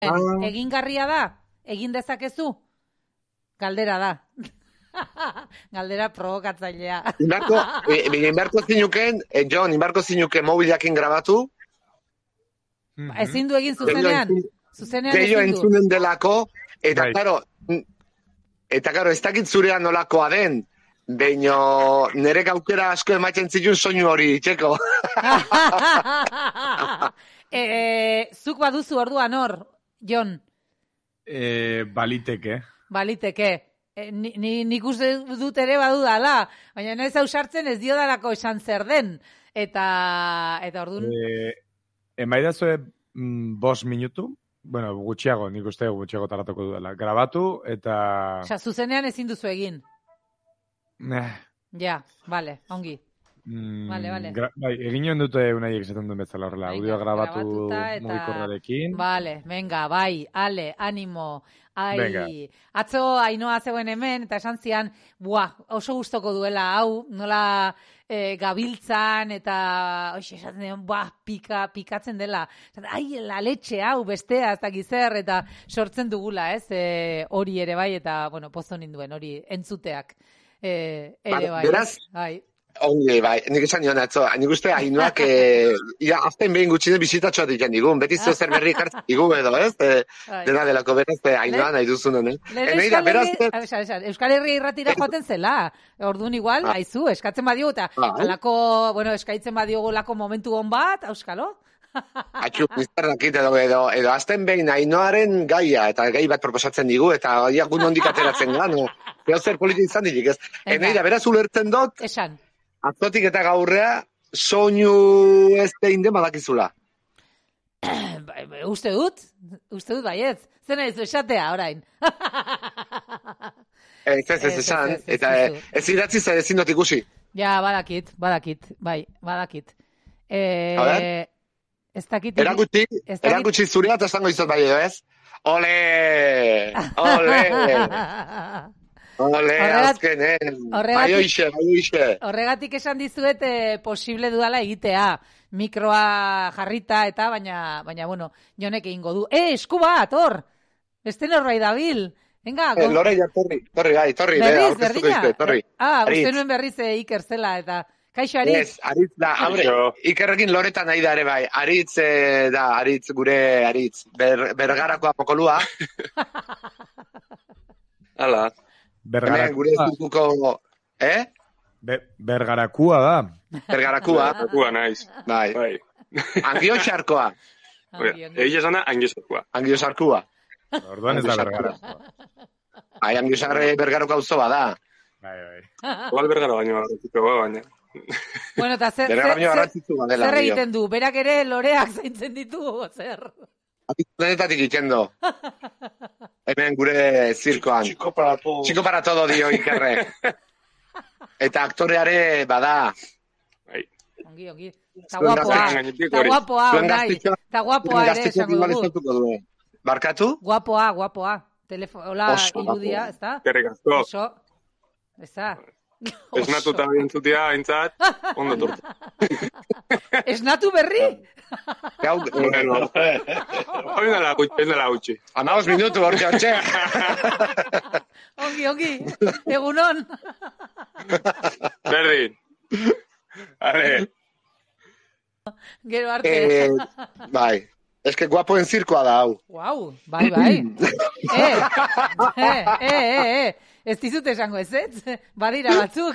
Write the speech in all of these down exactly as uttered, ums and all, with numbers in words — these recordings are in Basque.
Ah. Egingarria da? Egin dezakezu? Galdera da. Galdera provokatzailea. Inbarko, e, inbarko zinuken, e, John, inbarko zinuken mobilakin grabatu. Mm-hmm. Ezin du egin zuzenean. Zuzenean ezin du. Gehiago entzunen delako, eta Right. karo, eta karo, ez dakit zurea nolakoa den, baino nire gaukera asko ematen zituen soinu hori, txeko. e, e, zuk baduzu orduan hor, Jon? E, baliteke. Baliteke. E, ni, ni, nik uste dut ere badudala, baina ez hau sartzen ez diodalako esan zer den. Eta, eta orduan... E, emaidazue mm, bos minutu, bueno, gutxiago, nik uste gutxiago taratuko dudala. Grabatu eta... Osa, zuzenean ezin duzu egin. Nah. Ja, vale, ongi. Mm, vale, vale. Gra, bai, egin joan dute unaiek esaten duen bezala horrela. Audio grabatu eta... mugikorrarekin. Vale, venga, bai, ale, animo. Ai, venga. Atzo Ainoa zegoen hemen, eta esan zian, buah, oso gustoko duela, hau, nola e, gabiltzan, eta, oixe, esaten den, buah, pika, pikatzen dela. Ai, la letxe, hau, bestea, ez dakiz zer, eta sortzen dugula, ez, e, hori ere bai, eta, bueno, pozo ninduen, hori, entzuteak. E, ere bai, beraz, bai. Ongi, bai, nik esan nion atzo, nik uste Ainoak, e, ja, azten behin gutxine bizitatxoa diken digun, beti zeo zer berri ikartzen digun edo, ez? E, dena delako beraz, Ainoa nahi duzun honen. Euskal Herria irratira joaten zela, orduan igual, ah. Aizu, eskatzen badiogu, eta ah, alako, bueno, eskaitzen badiogu lako momentu hon bat, auskalo? Atxu, bizarrakit edo, edo, edo azten behin Ainoaren gaia, eta gai bat proposatzen digu, eta gaia gun hondik ateratzen gano. Eo zer politik izan ditik, ez? Eneira, beraz ulertzen dut, esan. Atzotik eta gaurrea, soinu ez behin den badakizula. Uste dut, uste dut baiet. Zer ez esatea, orain. Ez, ez, ez, esan, eta ez idatzi zer ezin dut ikusi. Ja, badakit, badakit, bai, badakit. A ber? Ez dakit... Erakutsi, erakutsi zurea eta esango izot bai edo, ez? Ole! Ole! Ole, azkenen, bai oixe, bai oixe. Horregatik esan dizuet eh, posible dudala egitea, mikroa jarrita eta, baina, baina bueno, Jonek egingo du. Eh, esku bat, hor! Beste norbait dabil. Venga, eh, Lore, ja, torri, torri, gai, torri. Berriz, berdina. Torri. Ah, uste nuen berriz eh, Iker zela, eta... Kaixo, Aritz? Ez, Aritz da, abre, Ikerrekin Loretan nahi da ere bai. Aritz eh, da, Aritz, gure Aritz, ber, bergarakoa pokolua. Hala. Bergarakua. Gure zurkuko, eh? Be, bergarakua da. Bergarakua. Bergarakua, naiz. Bai. Bai. Angiosarkoa. Egi esana, angiosarkoa. Angiosarkoa. Orduan ez da bergarakua. Ai, angiosarre bergaroka auzo bada. Bai, bai. Igual bergara baino garrantzitsua baina. Bueno, eta zer, zer, zer egiten du? Berak ere loreak zaintzen ditu, zer? Denetatik itxendo. Hemen gure zirkoan. Chico para todo. Chico para todo dio Ikerre. Eta aktoreare bada. Ongi, ongi. Ta guapoa. Ta guapoa, onai. Ta guapoa ere esango dugu. Barkatu? Guapoa, guapoa. Telefola irudia, ez da? Kerrikasko. Oso. Ez da? Esnatuta bintzutia, aintzat, ondo tortu. Esnatu berri? Gau, bueno. Hau indala gutxi, indala gutxi. Amaos minutu, horke hortxe. Ongi, ongi. Egunon. Berdin. Ale. Gero arte. Eh, bai. Ez que guapoen zirkoa da, hau. Guau, bai, bai. eh, eh, eh, eh, eh. Ez dizut esango ez, ez? Badira batzuk.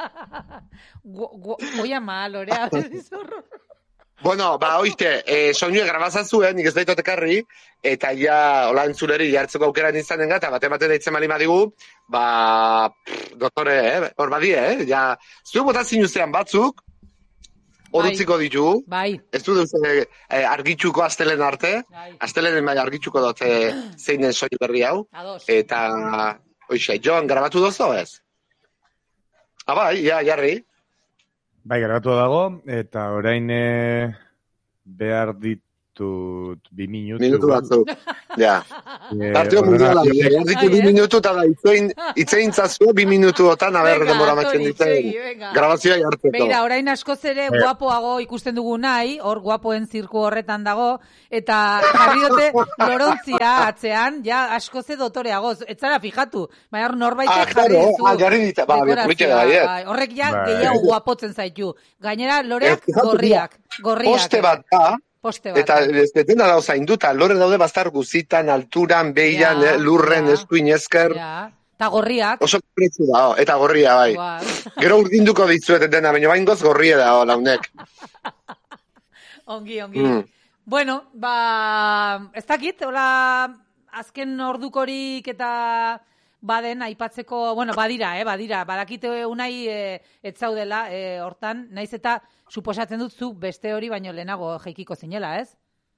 Oia ma, Lorea. Bueno, ba, oite, eh, soinue grabazan zuen, nik ez daitot ekarri, eta ja, hola entzuleri jartzeko aukeran izanen gata, bate bate daitzen mali madigu, ba, pff, doktore, eh, hor badie, eh, ja, zuen botatzen uzean batzuk, horutziko ditu, bai. Ez du dut eh, argitxuko astelen arte, bai. Astelenen bai argitxuko dut eh, zein den soinu berri hau, Ados. Eta, oixe, Joan, grabatu dozo ez? Ah, bai, ja, jarri. Bai, grabatu dago, eta orain eh, behar ditut bi minutu. Minutu batzuk, ja. Partio mundiala, behar ditu bi minutu, eta da itzein zazue bi minutuotan, aber demora matzen ditzen, grabazioa jartzeko. Beira, orain askoz ere guapoago ikusten dugu nahi, hor guapoen zirku horretan dago, eta jarri dute lorontzia atzean, ja askoz edo dotoreago, etzara fijatu, baina norbaitek jarri ditu dekorazioa, horrek ja gehiago guapotzen zaitu, gainera loreak gorriak, gorriak. Poste bat da, eta ez dena dauz zainduta, lore daude bastar guzitan, alturan, behian, lurren, eskuin esker. Eta gorriak. Oso pretzu da, eta gorria bai. Gero urdinduko ditzuet dena, baina bain goz gorria da, launek. Ongi, ongi. Bueno, ba, ez dakit, hola, azken ordukorik eta baden, aipatzeko, bueno, badira, eh, badira, badakite unai e, etzaudela, e, hortan, naiz eta suposatzen dut zu beste hori baino lehenago jeikiko zinela, ez?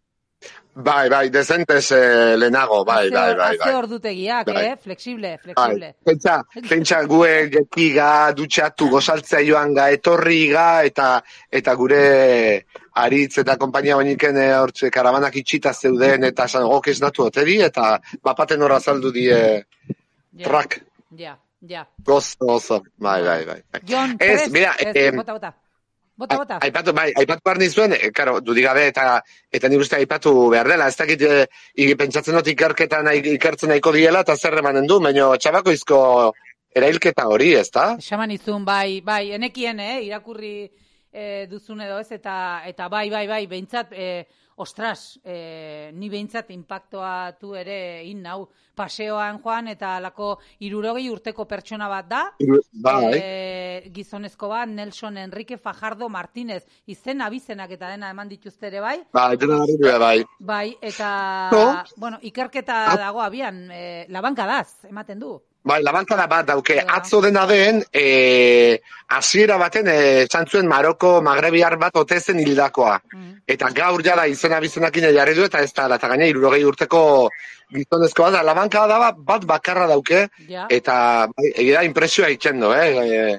Bai, bai, dezentes eh, lehenago, bai, bai, bai. Azte bai. ordutegiak, bai. eh? Flexible, flexible. Bai. Pentsa, pentsa gue jekiga, dutxatu, gozaltzea joan ga, etorri ga, eta, eta gure aritz eta kompainia bainiken hortze karabanak itxita zeuden, eta san gok ez natu oteri, eta bapaten horra zaldu die trak. Ja, ja. Gozo, gozo, bai, bai, bai. Jon, ez, mira, ez, eh, bota, bota. Bota, bota. Aipatu, bai, aipatu behar nizuen, e, karo, dudigabe eta eta nik uste aipatu behar dela, ez dakit e, pentsatzen dut ikerketan ikertzen nahiko diela eta zer emanen du, baina txabakoizko erailketa hori, ez da? Esaman izun, bai, bai, enekien, eh, irakurri e, duzun edo ez, eta, eta bai, bai, bai, behintzat, e, ostras, e, ni behintzat impactoatu ere in nau, paseoan joan eta lako hirurogei urteko pertsona bat da, bai. e, gizonezko bat, Nelson Enrique Fajardo Martínez, izen abizenak eta dena eman dituzte ere bai. Bai, dena garritu bai. Bai, eta, no? bueno, ikerketa dago abian, e, labankadaz, ematen du. Bai, labankada bat dauke, atzo dena den, e, hasiera baten, esan zuen Maroko magrebiar bat otezen hildakoa. Mm. Eta gaur jada izena bizenakin jarri du, eta ez da, eta gaina irurogei urteko gizonezkoa da, labankada bat, bat bakarra dauke, ja. Eta bai, egira impresioa itxendo, eh?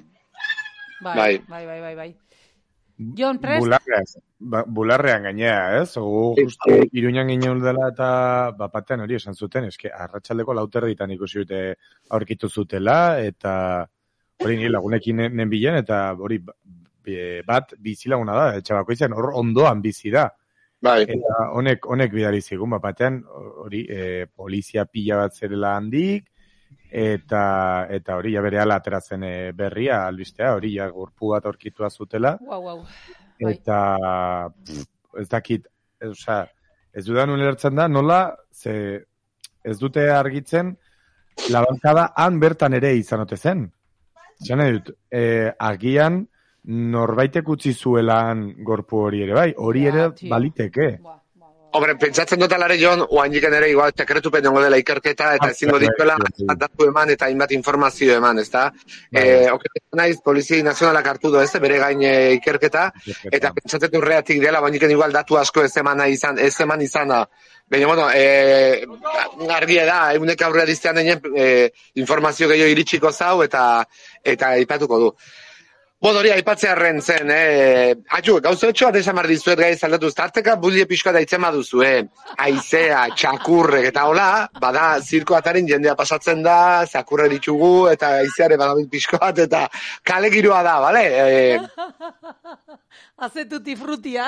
Bai, bai, bai, bai, bai. bai. Jon, prest? Bularrean, ba, bularrean gainea, ez? Ogu justu Iruñan ginen dela eta bapatean hori esan zuten, eske arratsaldeko lauterditan ikusi dute aurkitu zutela, eta hori nire lagunekin nenbilen, eta hori bat bizilaguna da, etxabakoitzen hor ondoan bizi da. Bai. Eta honek, honek bidali zigun, bapatean hori e, polizia pila bat zerela handik, eta eta hori ja berehala ateratzen berria albistea, hori ja gorpu bat aurkitua zutela. Wow, wow. Eta pff, ez dakit, ez, oza, ez dudan ulertzen da, nola, ze ez dute argitzen, labankada han bertan ere izan ote zen. Zene dut, e, agian norbaitek utzi zuelan gorpu hori ere bai, hori ere baliteke. Hombre, pentsatzen dut alare Jon, oainiken ere igual sekretupen dongo dela ikerketa, eta ezingo dituela datu eman eta hainbat informazio eman, ez da? Eh, oketan naiz, Polizia Nazionalak hartu du ez, bere gain ikerketa, eta pentsatzen dut reatik dela, oainiken igual datu asko ez eman izan, ez eman izana. Baina, bueno, eh, argia da, egunek aurrea diztean deinen eh, informazio gehiago iritsiko zau, eta eta ipatuko du. Bon, hori, aipatzearen zen, eh? Atxu, gauza etxoa desamar dizuet gai zaldatu, zarteka bulie pixka da itzema duzu, eh? Aizea, txakurrek, eta hola, bada, zirko ataren jendea pasatzen da, zakurre ditugu, eta aizeare badabil pixko bat, eta kale giroa da, bale? Eh... Azetuti frutia.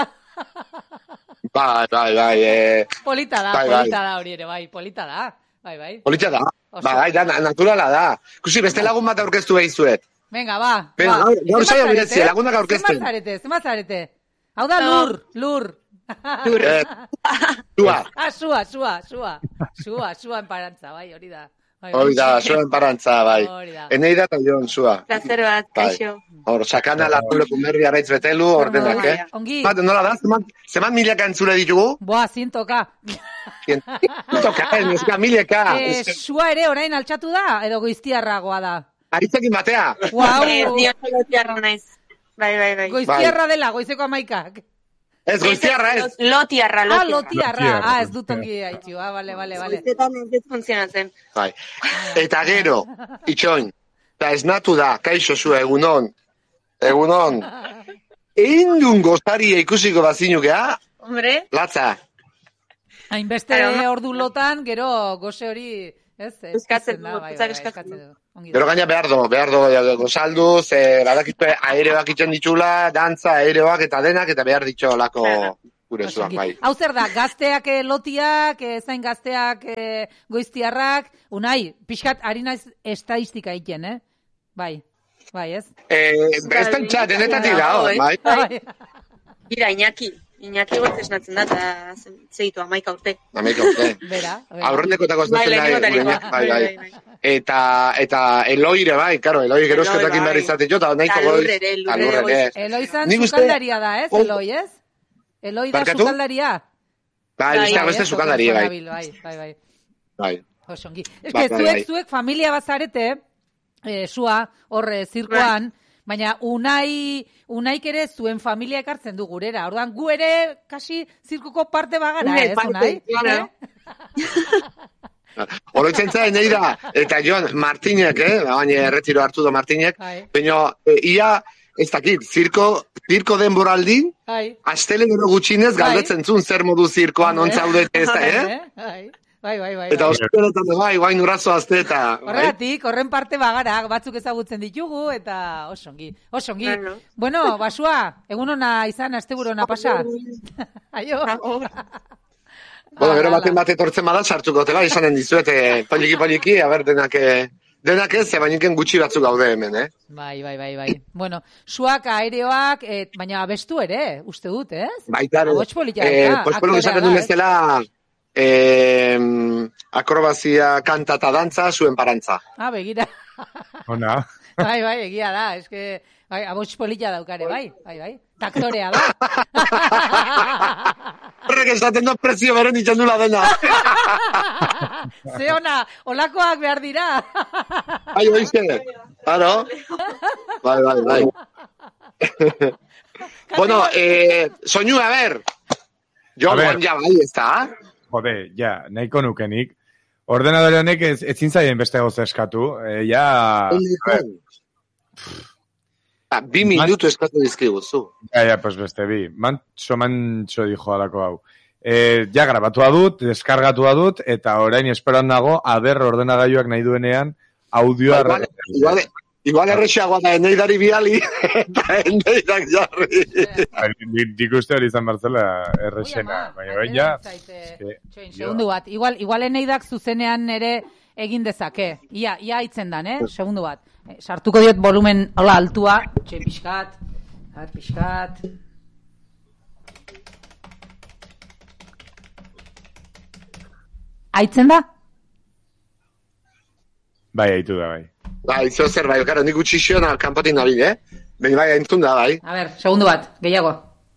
Bai, bai, bai. Eh... Polita da, bai, polita bai. Da hori ere, bai, polita da. Bai, bai. Polita da, bai, da, naturala da. Kusi, beste lagun bat aurkeztu behizuet. Venga, ba. Venga, gaur, gaur saio biretzia, lagunak aurkezten. Zenbat zarete, zenbat zarete. Hau da lur, lur. Lur. Sua. Ah, sua, sua, sua. Sua, sua enparantza, bai, hori da. Hori da, sua enparantza, bai. Enei da eta Jon, sua. Placer bat, kaixo. Hor, sakana lartulo kumerri arraitz betelu, ordenak, eh? Ongi. Bat, nola da, zeman milaka entzule ditugu? Boa, zientoka. Zientoka, eh, neska mileka. Sua ere orain altxatu da, edo goiztiarragoa da? Aritzekin batea. Wow. Eh, ni oso lotiarra naiz. Bai, bai, bai. Goiztiarra dela, goizeko amaikak. Ez, goiztiarra ez. Lotiarra, lotiarra. Ah, lotiarra. Ah, ez dut ongi haitxu. Ah, bale, bale, bale. Goizetan ez funtzionatzen. Bai. Eta gero, itxoin, eta esnatu da, kaixo zua, egunon. Egunon. Eindun gozari ikusiko bazinukea? Hombre. Latza. Hainbeste ordu lotan, gero goze hori, ez? Eskatzen da, du, bai, putzak bai, eskatzen eskatzen du. Ongi Gero da. gaina behar do, behar do, gozaldu, ze badakizue aereoak itzen ditula, dantza, aereoak eta denak, eta behar ditxo lako gure zuak, Osongi. bai. Hau zer da, gazteak eh, lotiak, eh, zain gazteak eh, goiztiarrak, unai, pixkat ari naiz estadistika egiten, eh? Bai, bai, ez? Eh, ez pentsa, denetatik da, hor, bai. Bai. Ira, Iñaki. Iñaki gote esnatzen da, eta zeitu amaika urte. Amaika urte. Bera, bera. Aurrenekotako ez Bai, da lehenengotarikoa. bai, bai. Eta, eta Eloire, bai, karo, Eloi gerosketakin Eloi, behar bai. izate jo, eta nahiko Ta goiz. lurre ere, lurre Ta lurre ere ere. goiz. Eloi zan Nik uste- sukaldaria da, ez? Oh. Eloi, ez? Eloi da Barkatu? sukaldaria. Bai, besteak beste ez, sukaldari, bai. nabil, bai, bai, bai. Bai. Osongi. Ez Bai, que bai, zuek, bai. zuek familia bazarete, eh, zua, horre, zirkoan, baina unai, unaik ere zuen familia ekartzen du gurera. Orduan, gu ere, kasi, zirkuko parte bagara, Une, ez, parte, unai? claro. Oroitzen zain, nahi da, eta Joan Martinek, eh, baina erretiro hartu da Martinek, Bai. baina e, ia, ez dakit, zirko, zirko denboraldi, Bai. astele gero gutxinez Bai. galdetzen zuen zer modu zirkoan Hombre. ontzaudete ez da, eh? Bai, bai, bai, bai. Eta bai. ospitaletan bai, guain urrazo azte eta... bai. Horregatik, horren parte bagara, batzuk ezagutzen ditugu, eta osongi, osongi. Claro. Bueno, basua, egun ona izan, asteburu ona pasa. Aio. Bueno, gero Hala, baten hala. bat etortzen bada sartuko tela, izanen dizuet, eh, poliki poliki, aber denak, eh, denak ez, ze bainiken gutxi batzuk gaude hemen, eh? Bai, bai, bai, bai. Bueno, suak, aereoak, et, baina abestu ere, uste dut, ez? Baita, Ahots polita eh, da, pues, bueno, aktorea esaten da, duen ez? bezala, eh, akrobazia, kanta eta dantza, zuen parantza. Ah, begira. Ona. Bai, bai, egia da, eske, bai, abots polita daukare, bai, bai, bai. Taktorea da. Horrek esaten da prezio beren itxandula dena. Ze ona, olakoak behar dira. Bai, oizke. Claro. Bai, bai, bai. Bueno, eh, soinu, a ver. Jo, A ver. guan ja bai, ez da? Jode, ja, nahiko nukenik. Ordenadore honek ez, ezin zaien beste goz eskatu. E, ja, Ah, bi minutu eskatu dizkiguzu. ja, ja, pues beste bi. Mantxo, mantxo dijo alako hau. E, ja, grabatua dut, deskargatua dut, eta orain esperan nago, aber ordenagailuak nahi duenean, audioa... Igual, igual, igual errexeagoa da eneidari biali, eta eneidak jarri. Dik uste hori izan barzela errexena. Baina baina, ja... Txoin, segundu bat. Igual, igual eneidak zuzenean ere egin dezake. Ia, ia aitzen dan, eh? Segundu bat. Eh, sartuko diot volumen hola altua. Txoin, pixkat. Hat, pixkat. Aitzen da? Bai, haitu da, bai. Bai, zeo zer, bai, karo, nik utxi xiona kanpotik nabil, eh? Baina bai, entzun da, bai. A ber, segundu bat, gehiago.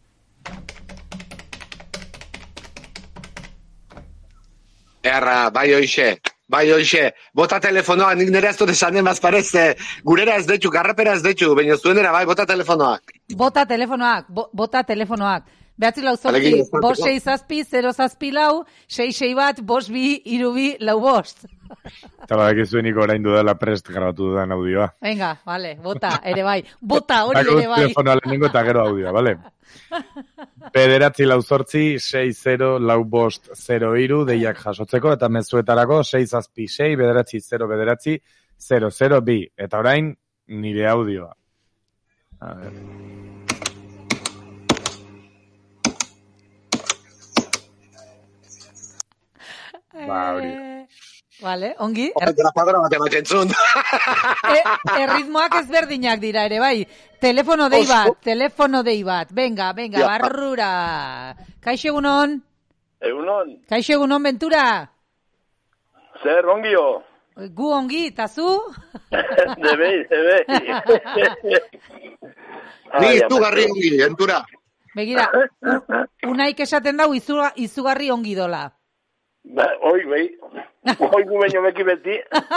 Erra, bai hoixe, bai hoixe. Bota telefonoa, nik nire ez dut esanen bazparez, gurera ez detxu, garrapera ez detxu, baina zuenera, bai, bota telefonoak. Bota telefonoak, bo, bota telefonoak. Behatzi lau zortzi, Alegin, ez bost da, sei zazpi, zero zazpi lau, sei sei bat, bost bi, iru bi, lau bost. Eta badak ez duenik orain dudala prest grabatu dudan audioa. Venga, vale, bota, ere bai. Bota, hori Bako ere bai. telefonoa lehenengo eta gero audioa, bale? Bederatzi lau zortzi, sei zero lau bost zero iru, deiak jasotzeko, eta mezuetarako sei zazpi sei, bederatzi zero bederatzi, zero zero bi. Eta orain, nire audioa. A ver... Ba, hori. Eh, Vale, ongi. Er, Grapadora bat ematen zuen. e, erritmoak ezberdinak dira ere, bai. Telefono dei bat, telefono dei bat. Venga, venga, Ja. barrura. Kaixo egunon? Egunon, Kaixo egunon, Ventura? zer ongio? Gu ongi, eta zu? Debei, debei. Ni izugarri ongi, entura. Begira, u- unaik esaten dau izuga, izugarri ongi dola. Ba, oi, bai. Oi gu baino beki beti.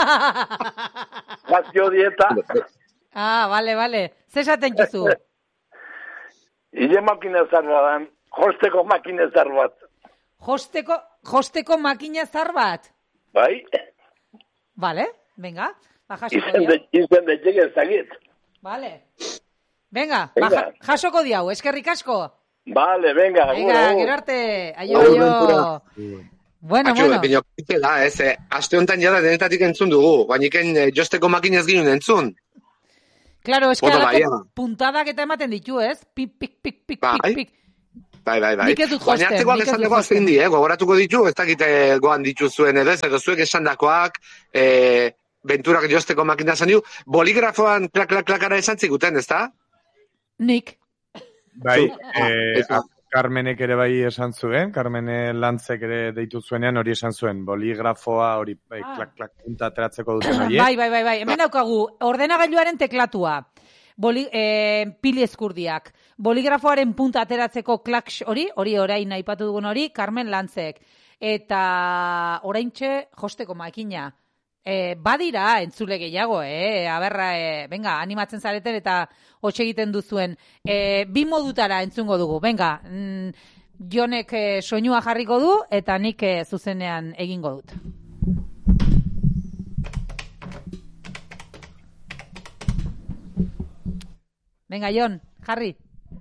Gaztio dieta. Ah, vale, vale. Ze esaten juzu? Ile makina zarra dan. Josteko makina zar bat. Josteko, josteko makina zar bat? Bai? Vale, venga. Ba, jasoko Izen diau. de, izen de txek ez dakit. Vale. Venga, ba, Venga. ja- jasoko diau, eskerrik asko. Vale, venga. Venga, gero arte. Aio, aio. Bueno, Atxo, bueno. Bino, da, ez, eh, aste honetan jada denetatik entzun dugu, bainiken eh, josteko makinez ginen entzun. Claro, eske Bueno, alako bai, puntadak eta ematen ditu, ez? Pik, pik, pik, pik, Bai. pik, pik. Bai, bai, bai. Nik ez dut Baina josten, hartzekoak nik ez esan dut dagoak josten. zein di, eh? Gogoratuko ditu, ez dakite goan dituzuen edo ez, edo zuek esan dakoak, eh, benturak josteko makina esan diu, boligrafoan klak, klak, klakara esan zikuten, ez da? Nik. Bai, Zu. eh, Ah, a- Carmenek ere bai esan zuen, Carmene Lantzek ere deitu zuenean hori esan zuen, boligrafoa hori, bai, Ah. klak, klak, punta ateratzeko duten horiek. Bai, bai, bai, bai. Hemen daukagu, ordenagailuaren teklatua. Boli, eh, pili eskurdiak. Boligrafoaren punta ateratzeko klaks hori, hori orain aipatu dugun hori, Carmen Lantzek. Eta oraintxe josteko makina. E, badira, entzule gehiago, eh? Aberra, e, venga, animatzen zareten eta hotxe egiten duzuen. E, bi modutara entzungo dugu, venga. Mm, Jonek e, soinua jarriko du eta nik e, zuzenean egingo dut. Venga, Jon, jarri.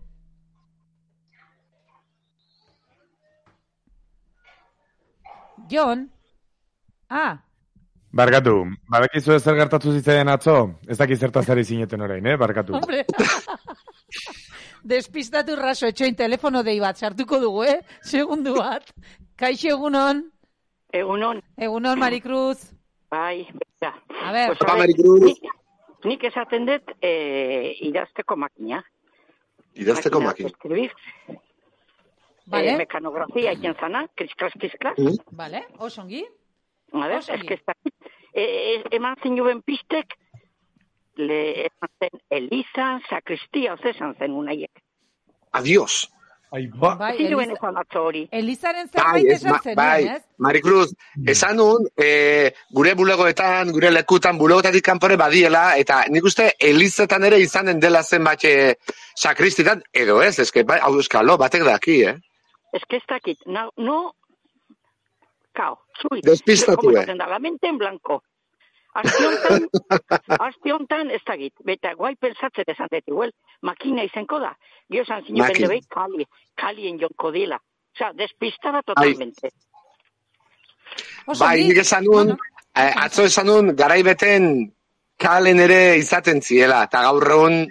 Jon? Ah, Barkatu, badakizu zer gertatu zitzaidan atzo? Ez dakit zertaz ari zineten orain, eh? Barkatu. hombre. Despistatu raso, etxoin telefono dei bat, sartuko dugu, eh? Segundu bat. Kaixo egunon. Egunon, Egunon, Maricruz. bai, bera. A ver. Pues, Apa, a ver, Maricruz. nik, nik esaten dut eh, idazteko makina. Idazteko Makina makin. eskribir. Vale, Eh, mekanografia egin zana, krisklas, krisklas. Mm. vale, osongi. A ver, Oso es ongi. que está... Eh, eman zinuen pistek, le eman zen Eliza, sakristia, oze esan zen unaiek. Adios. Ai, ba, Bai, Zinuen Eliza, esan atzo hori. Elizaren Bai, zerbait ez, esan ma- zen, bai, ez? Maricruz, esan nun, eh, gure bulegoetan, gure lekutan, bulegotatik kanpore badiela, eta nik uste Elizetan ere izanen dela zenbat eh, sakristitan, edo ez, eske, bai, hau euskalo, batek daki, eh? Es que ez dakit, no, no, kao, zui. Despistatu, Como eh. esaten da, la mente en blanco. Aste honetan, aste honetan ez dakit, beta guai pentsatzen esan dut, igual, makina izenko da. Gio esan zinu Makina. bende behi, kali, kalien jonko dila. Osea, despistada totalmente. Osongi. Bai, nik esan nun, eh, atzo esan nun, garaibeten kalen ere izaten ziela, eta gaur egun,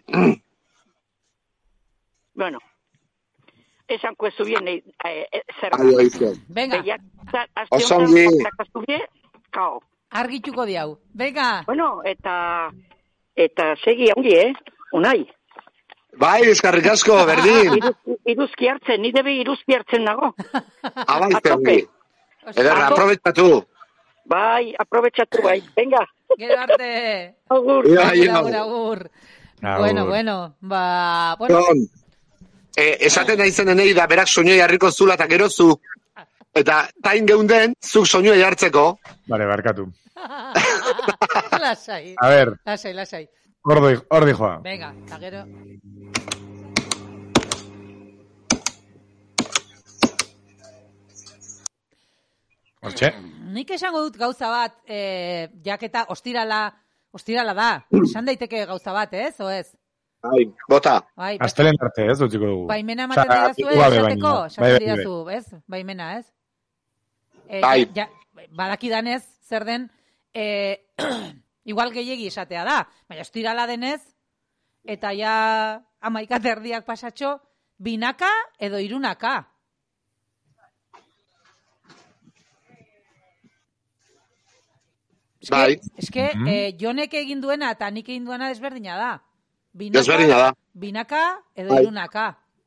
Bueno, esan kuezu bien, eh, eh, zer adio izan. Venga, Behiak, aste Oso honetan, ongi. jakastu bie, kao. argituko diau. Venga, Bueno, eta, eta segi ongi, eh? Unai. Bai, eskarrik asko, berdin. Iruz, iruzki hartzen, nire be iruzki hartzen nago. Abaite ongi. Oso- Ederra, aprobetsatu. Bai, aprobetsatu bai. Venga, gero arte. agur. Ia, Agur, ia. agur, agur. Agur. Bueno, bueno, ba, bueno, Jon, eh, esaten nahi zenenei da berak soinua jarriko zula eta gero zu. Eta tain geunden, zuk soinua jartzeko. Vale, barkatu. lasai, A ver, lasai, lasai. hor di- hor dijoa. Venga, eta gero. Hortxe. Nik esango dut gauza bat, eh, jaketa ostirala, ostirala da. Esan daiteke gauza bat, ez? O ez? Bai, bota. Bai, Astelen arte, ez utziko dugu. baimena ematen Osea, didazu, gabe baina. esateko, Bai, esaten bai, didazu, ez? Baimena, ez? E, Bai. Ja, ja, badakidanez, zer den, e, igual gehiegi esatea da, baina ostirala denez, eta ja amaikat erdiak pasatxo, binaka edo irunaka. Eske, Bai. eske Mhm. eh, Jonek egin duena eta nik egin duena desberdina da. Binaka, Desberdina da. Binaka edo Bai. irunaka.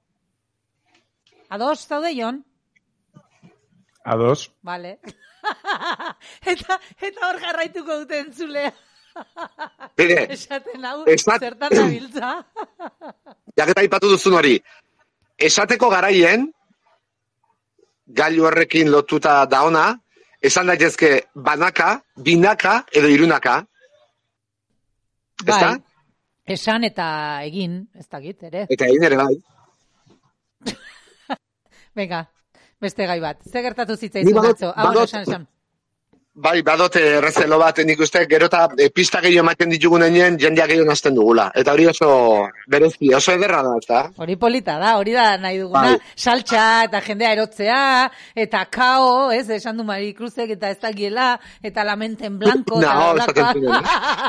Ados zaude, Jon? Ados. Vale. eta, eta hor jarraituko dute entzulea. Bide, Esaten hau, Esat- zertan dabiltza. jaketa aipatu duzun hori. Esateko garaien, gailu horrekin lotuta daona, esan daitezke banaka, binaka edo irunaka. Ezta? Bai, esan eta egin, ez dakit, ere. Eta egin ere bai. Venga, beste gai bat. Ze gertatu Ni zitzaizun badot- atzo? Hau, badot- esan, esan. bai, badote errezelo bat nik uste, gero eta e, pista gehiago ematen ditugunean jendeak gehiago nazten dugula. Eta hori oso berezi, oso ederra da, ez da? Hori polita da, hori da nahi duguna, bai. Saltxa eta jendea erotzea, eta kao, ez, esan du Marikruzek, eta ez dakiela, eta la mente en blanco. No, esaten zuen.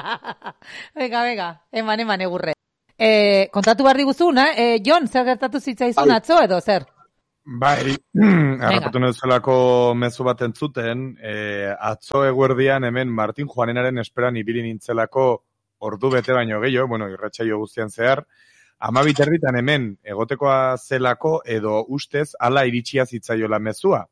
Venga, venga, eman, eman, egurre. E, kontatu behar diguzuna, e, Jon, zer gertatu zitzaizun atzo edo, zer? Bai, harrapatu nezelako mezu bat entzuten, e, atzo eguerdian hemen Martin Juanenaren esperan ibili nintzelako ordu bete baino gehiago, bueno, irratsaio guztian zehar, amabit erditan hemen egotekoa zelako edo ustez ala iritsia zitzaiola mezua.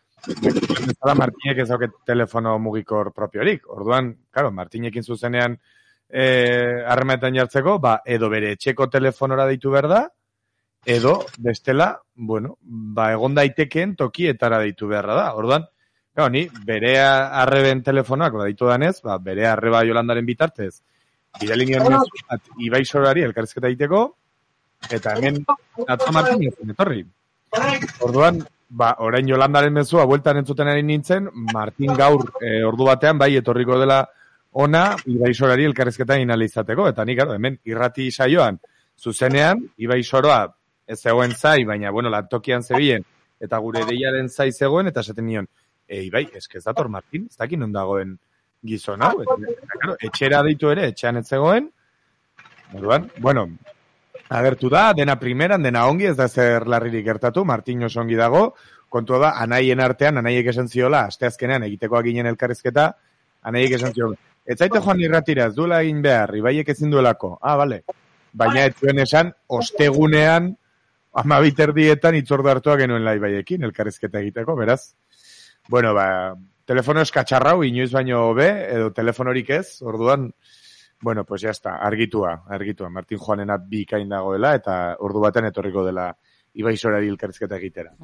Bezala Martinek ez dauket telefono mugikor propiorik, orduan, claro, Martinekin zuzenean harremanetan jartzeko, ba, edo bere etxeko telefonora deitu behar da, edo, bestela, bueno, ba, egon daitekeen tokietara deitu beharra da. Orduan, gau, ni, bere arreben telefonoak, ba, deitu danez, ba, bere arreba Jolandaren bitartez, bidali nion mezu, at, Ibai Sorari elkarrizketa egiteko, eta hemen, atzo Martin ezin etorri. Orduan, ba, orain Jolandaren mezua, bueltan entzuten ari nintzen, Martin gaur, e, ordu batean, bai, etorriko dela ona, Ibai Sorari elkarrizketa inalizateko, eta nik, hemen, irrati saioan, zuzenean, Ibai Soroa, ez zegoen zai, baina, bueno, lantokian zebilen, eta gure deiaren zai zegoen, eta esaten nion, e, Ibai, eske ez dator Martin, ez dakin non dagoen gizon hau, eta, eta, claro, etxera ditu ere, etxean ez zegoen, orduan, bueno, agertu da, dena primeran, dena ongi, ez da zer larririk gertatu, Martin oso ongi dago, kontua da, anaien artean, anaiek esan ziola, asteazkenean egitekoa ginen elkarrizketa, anaiek esan ziola, ez zaite joan irratira, ez duela egin behar, Ibaiek ezin duelako, ah, bale, baina ez zuen esan, ostegunean, amabit erdietan itzordu hartua genuen Ibaiekin, elkarrizketa egiteko, beraz. Bueno, ba, telefono eskatxarrau, inoiz baino be, edo telefonorik ez, orduan, bueno, pues ya está, argitua, argitua, Martin Juanena bikain dagoela, eta ordu baten etorriko dela Ibai Sorari elkarrizketa egitera.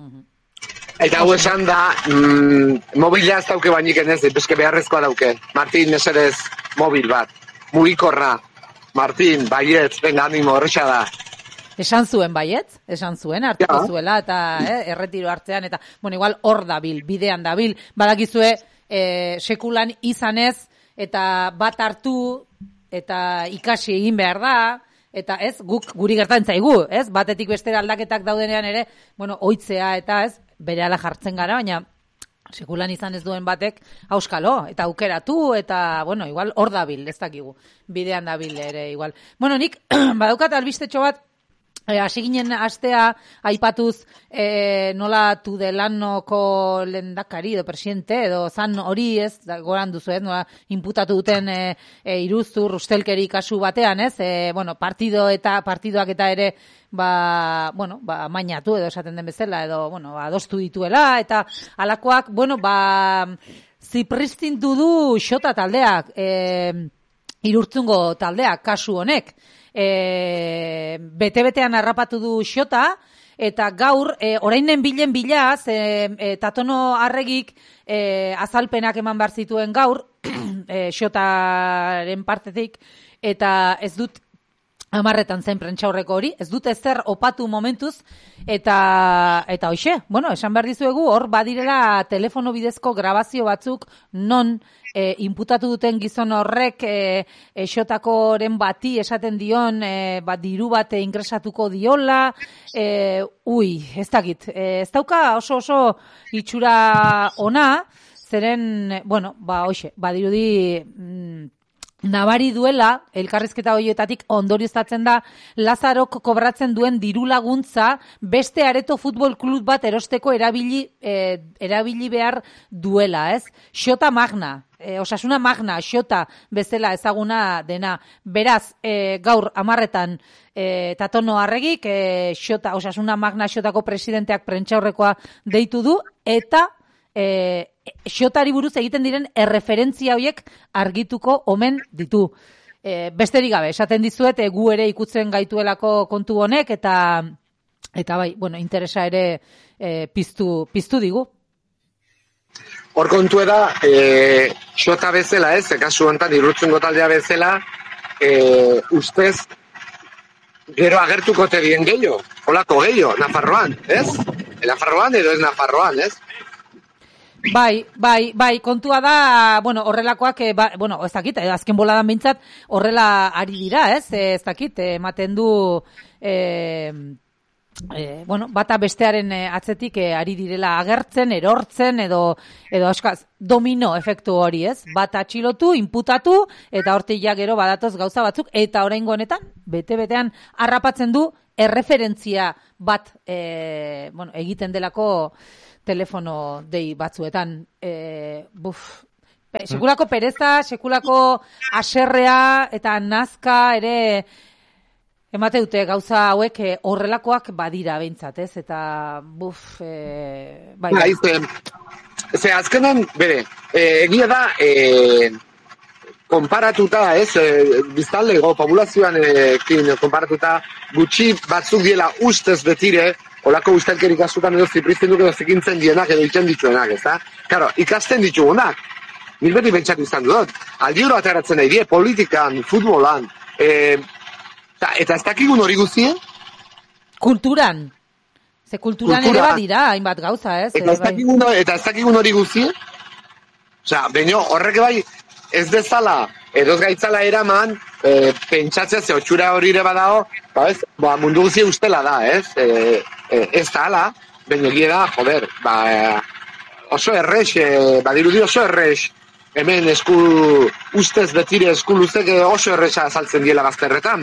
Eta hau esan da, mm, mobila ez dauke bainiken ez, epeske beharrezkoa dauke. Martin, eserez, mobil bat, mugikorra, Martin, baietz, venga, animo, horretxa da. Esan zuen baietz, esan zuen, hartuko ja. Zuela, eta eh, erretiro hartzean, eta, bueno, igual hor dabil, bidean dabil, badakizue, eh, sekulan izanez, eta bat hartu, eta ikasi egin behar da, eta ez, guk guri gertatzen zaigu, ez, batetik bestera aldaketak daudenean ere, bueno, oitzea, eta ez, berehala jartzen gara, baina, sekulan izan ez duen batek, auskalo, eta aukeratu, eta, bueno, igual hor dabil, ez dakigu, bidean dabil ere, igual. Bueno, nik, badaukat albistetxo bat, hasi ginen astea aipatuz e, nola Tudelanoko lehendakari edo presidente edo zan hori ez, goran duzu ez, nola inputatu duten e, e, iruzur ustelkeri kasu batean ez, e, bueno, partido eta partidoak eta ere ba, bueno, ba, mainatu edo esaten den bezala edo, bueno, ba, adostu dituela eta alakoak, bueno, ba, zipristintu du xota taldeak, e, irurtzungo taldeak kasu honek, E, bete-betean harrapatu du xota, eta gaur, e, orainen bilen bilaz, e, e, Tatono Arregik e, azalpenak eman behar zituen gaur, e, xotaren partetik, eta ez dut, amarretan zen prentxaurreko hori, ez dut ezer opatu momentuz, eta, eta hoxe, bueno, esan behar dizuegu, hor badirela telefono bidezko grabazio batzuk non e, inputatu duten gizon horrek e, e, xotakoren bati esaten dion e, bat diru bat ingresatuko diola, e, ui, ez dakit, e, ez dauka oso oso itxura ona, zeren, bueno, ba, hoxe, badirudi, mm, nabari duela, elkarrizketa horietatik ondorioztatzen da, Lazarok kobratzen duen diru laguntza beste Areto Futbol Klub bat erosteko erabili, eh, erabili behar duela, ez? Xota Magna, eh, Osasuna Magna, Xota bezala ezaguna dena. Beraz, eh, gaur amarretan eh, Tatono Arregik, eh, Xota, Osasuna Magna Xotako presidenteak prentxaurrekoa deitu du, eta eh, xotari buruz egiten diren erreferentzia horiek argituko omen ditu. E, besterik gabe, esaten dizuet, e, gu ere ikutzen gaituelako kontu honek, eta eta bai, bueno, interesa ere e, piztu, piztu digu. Hor kontu da, e, xota bezala ez, kasu honetan irurtzungo taldea bezala, e, ustez, gero agertuko tegien gehiago, holako gehiago, Nafarroan, ez? Nafarroan edo ez Nafarroan, ez? Bai, bai, bai, kontua da, bueno, horrelakoak, eh, ba, bueno, ez dakit, eh, azken boladan behintzat, horrela ari dira, ez, eh, ez dakit, eh, ematen du, eh, eh, bueno, bata bestearen eh, atzetik eh, ari direla agertzen, erortzen, edo, edo askaz, domino efektu hori, ez, bat atxilotu, inputatu, eta hortik ja gero badatoz gauza batzuk, eta oraingo honetan, bete-betean harrapatzen du, erreferentzia bat, eh, bueno, egiten delako, telefono dei batzuetan, e, buf, pe, sekulako pereza, sekulako aserrea eta nazka ere emate dute gauza hauek e, horrelakoak badira behintzat, ez? Eta, buf, e, bai. Ba, izte, ze azkenan, bere, e, egia da, e, konparatuta, ez, e, biztanlego populazioan e, konparatuta, gutxi batzuk diela ustez betire, olako ustelkerik azutan edo ziprizten duk edo zikintzen dienak edo iten dituenak, ez da? Karo, ikasten ditugunak. Nik beti pentsatu izan dut. Aldi hori ateratzen nahi die, politikan, futbolan, e, ta, eta ez dakigun hori guztien? Kulturan. Ze kulturan Kultura. Ere badira, hainbat gauza, ez? Eta ez dakigun, eta ez dakigun hori guztien? Osea, baino, horrek bai, ez dezala, edo ez gaitzala eraman, e, pentsatzea ze otxura hori ere badago, ba ez, ba, mundu guztia ustela da, ez? E, e, ez da ala, baina egia da, joder, ba, oso errex, e, badirudi oso errex, hemen esku ustez betire esku luzek oso errexa azaltzen diela bazterretan.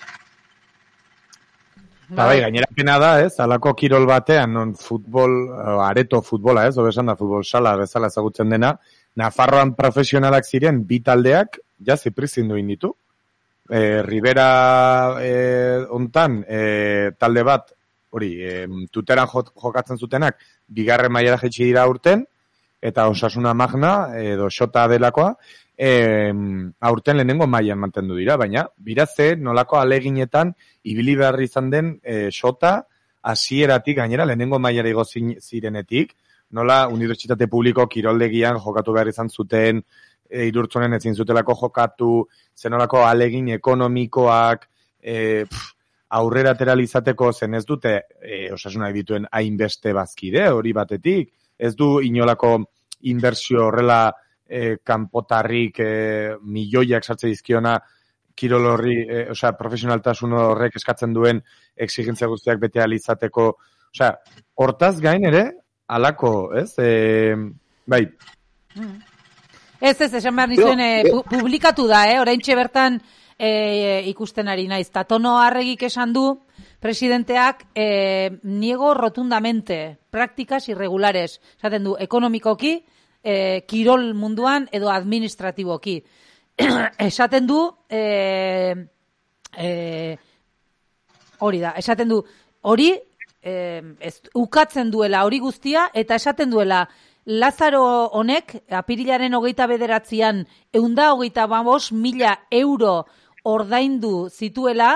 Ba, bai, gainera pena da, ez, alako kirol batean, non futbol, areto futbola, ez, obesan da futbol sala, bezala ezagutzen dena, Nafarroan profesionalak ziren bi taldeak, ja ziprizin duin ditu. E, Ribera e, ontan, e, talde bat, hori, e, tuteran jokatzen zutenak, bigarren mailara jaitsi dira urten, eta Osasuna Magna, edo Xota delakoa, e, aurten lehenengo mailan mantendu dira, baina, biratze, nolako aleginetan, ibili behar izan den e, Xota, hasieratik gainera, lehenengo mailara igo zirenetik, nola unibertsitate publiko kiroldegian jokatu behar izan zuten, e, irurtzonen ezin zutelako jokatu, zenolako alegin ekonomikoak, e, pff, aurrera ateralizateko zen ez dute e, Osasunak dituen hainbeste bazkide, hori batetik, ez du inolako inbertsio horrela e, kanpotarrik e, milioiak sartze dizkiona kirol horri, e, osea, profesionaltasun horrek eskatzen duen exigentzia guztiak bete alizateko, osea, hortaz gain ere, alako, ez? E, bai. Ez, ez, esan behar nizuen, e, pu publikatu da, eh? Oraintxe bertan e, ikusten ari naiz. Tatono Arregik esan du, presidenteak, e, niego rotundamente, prácticas irregulares, esaten du, ekonomikoki, e, kirol munduan edo administratiboki. Esaten du, e, e, hori da, esaten du, hori, Eh, ez, ukatzen duela hori guztia eta esaten duela Lazaro honek apirilaren hogeita bederatzian eunda hogeita babos mila euro ordaindu zituela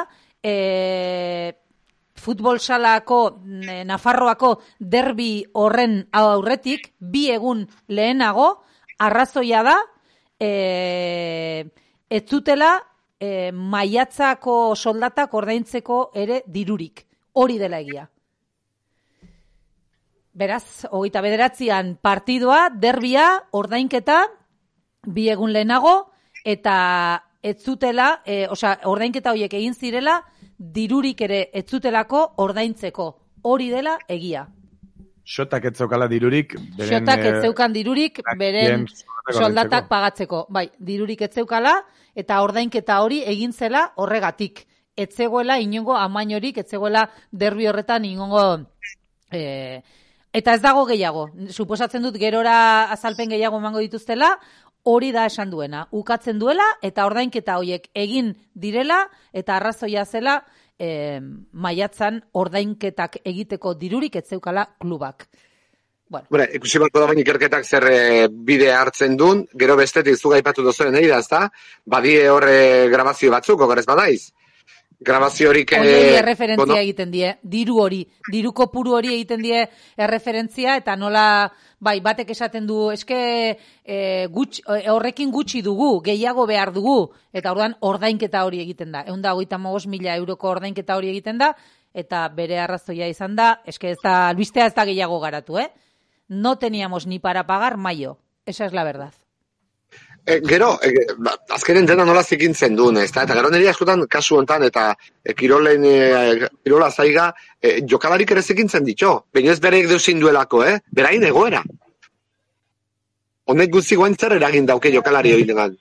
eh, futbol salako eh, Nafarroako derbi horren aurretik bi egun lehenago arrazoia da eh, ez zutela eh, maiatzako soldatak ordaintzeko ere dirurik, hori dela egia. Beraz, hogeita bederatzian partidua, derbia, ordainketa, bi egun lehenago, eta ez zutela, e, osea, ordainketa horiek egin zirela, dirurik ere ez zutelako ordaintzeko. Hori dela egia. Xotak ez zeukala dirurik, beren... Xotak ez zeukan dirurik, beren soldatak pagatzeko. Bai, dirurik ez zeukala, eta ordainketa hori egin zela horregatik. Ez zegoela inongo amainorik, ez zegoela derbi horretan inongo... E, Eta ez dago gehiago. Suposatzen dut gerora azalpen gehiago emango dituztela, hori da esan duena. Ukatzen duela eta ordainketa horiek egin direla eta arrazoia zela e, maiatzan ordainketak egiteko dirurik ez zeukala klubak. Bueno. Bure, ikusi balko da bain ikerketak zer e, bide hartzen duen, gero bestetik zuga ipatu duzuen egida, ezta? Badie horre grabazio batzuk, ogarez badaiz? Grabazio horik... Hori erreferentzia bueno. egiten die, diru hori, diru kopuru hori egiten die erreferentzia, eta nola, bai, batek esaten du, eske e, gutx, horrekin gutxi dugu, gehiago behar dugu, eta orduan ordainketa hori egiten da. Ehun da hogeita hamabost mila euroko ordainketa hori egiten da, eta bere arrazoia izan da, eske ez da, albistea ez da gehiago garatu, eh? no teníamos ni para pagar mayo. Esa es la verdad. E, gero, e, azkenen dena nola zikintzen duen, ez da? Eta gero niri askotan kasu hontan, eta e, kirolen, e, kirola zaiga, e, jokalarik ere zikintzen ditxo. Baina ez bereik deuzin duelako, eh? Berain egoera. Honek guzti goen zer eragin dauke jokalari hori negan.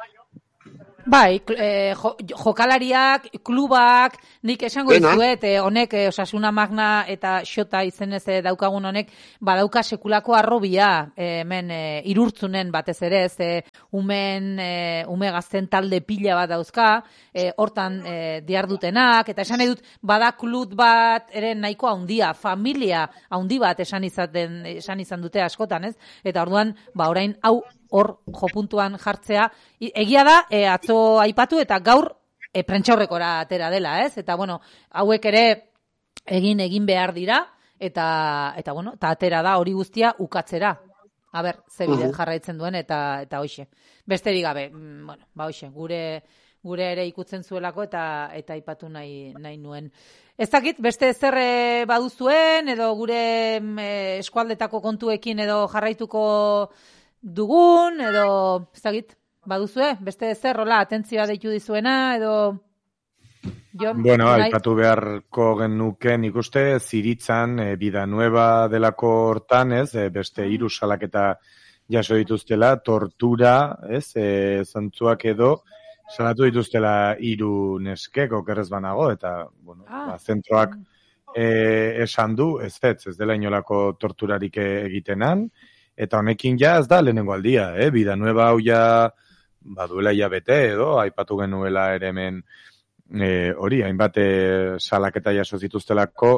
Bai, eh, jo, jokalariak, klubak, nik esango dizuet, eh, honek eh, Osasuna Magna eta Xota izenez eh, daukagun honek, badauka sekulako arrobia, eh, hemen eh, irurtzunen batez ere, ez, eh, umen, eh, ume gazten talde pila bat dauzka, eh, hortan eh, diardutenak, eta esan edut, bada klub bat ere nahiko haundia, familia haundi bat esan, izaten, esan izan dute askotan, ez? Eta orduan, ba orain, hau, hor jopuntuan jartzea. Egia da, e, atzo aipatu eta gaur e, prentxaurrekora atera dela, ez? Eta, bueno, hauek ere egin egin behar dira, eta, eta bueno, eta atera da hori guztia ukatzera. A ber, ze bide jarraitzen duen, eta eta hoxe. Besterik gabe, bueno, ba hoxe, gure, gure ere ikutzen zuelako, eta eta aipatu nahi, nahi nuen. Ez dakit, beste zer baduzuen, edo gure e, eskualdetako kontuekin edo jarraituko dugun, edo, ez dakit, baduzue, beste zerrola, atentzioa deitu dizuena, edo... Jon, bueno, nahi? aipatu beharko genuken ikuste, Ziritzan, e, Vida Nueva delako hortan, ez, e, beste hiru salaketa jaso dituztela, tortura, ez, e, zantzuak edo, salatu dituztela hiru neskek, okerrez banago, eta, bueno, ah. ba, zentroak e, esan du, ez ez, ez dela inolako torturarik egitenan, eta honekin ja ez da lehenengo aldia, eh? Vida Nueva hau ja baduela ja bete edo, aipatu genuela ere hemen e, hori, hainbat e, salaketa jaso zituztelako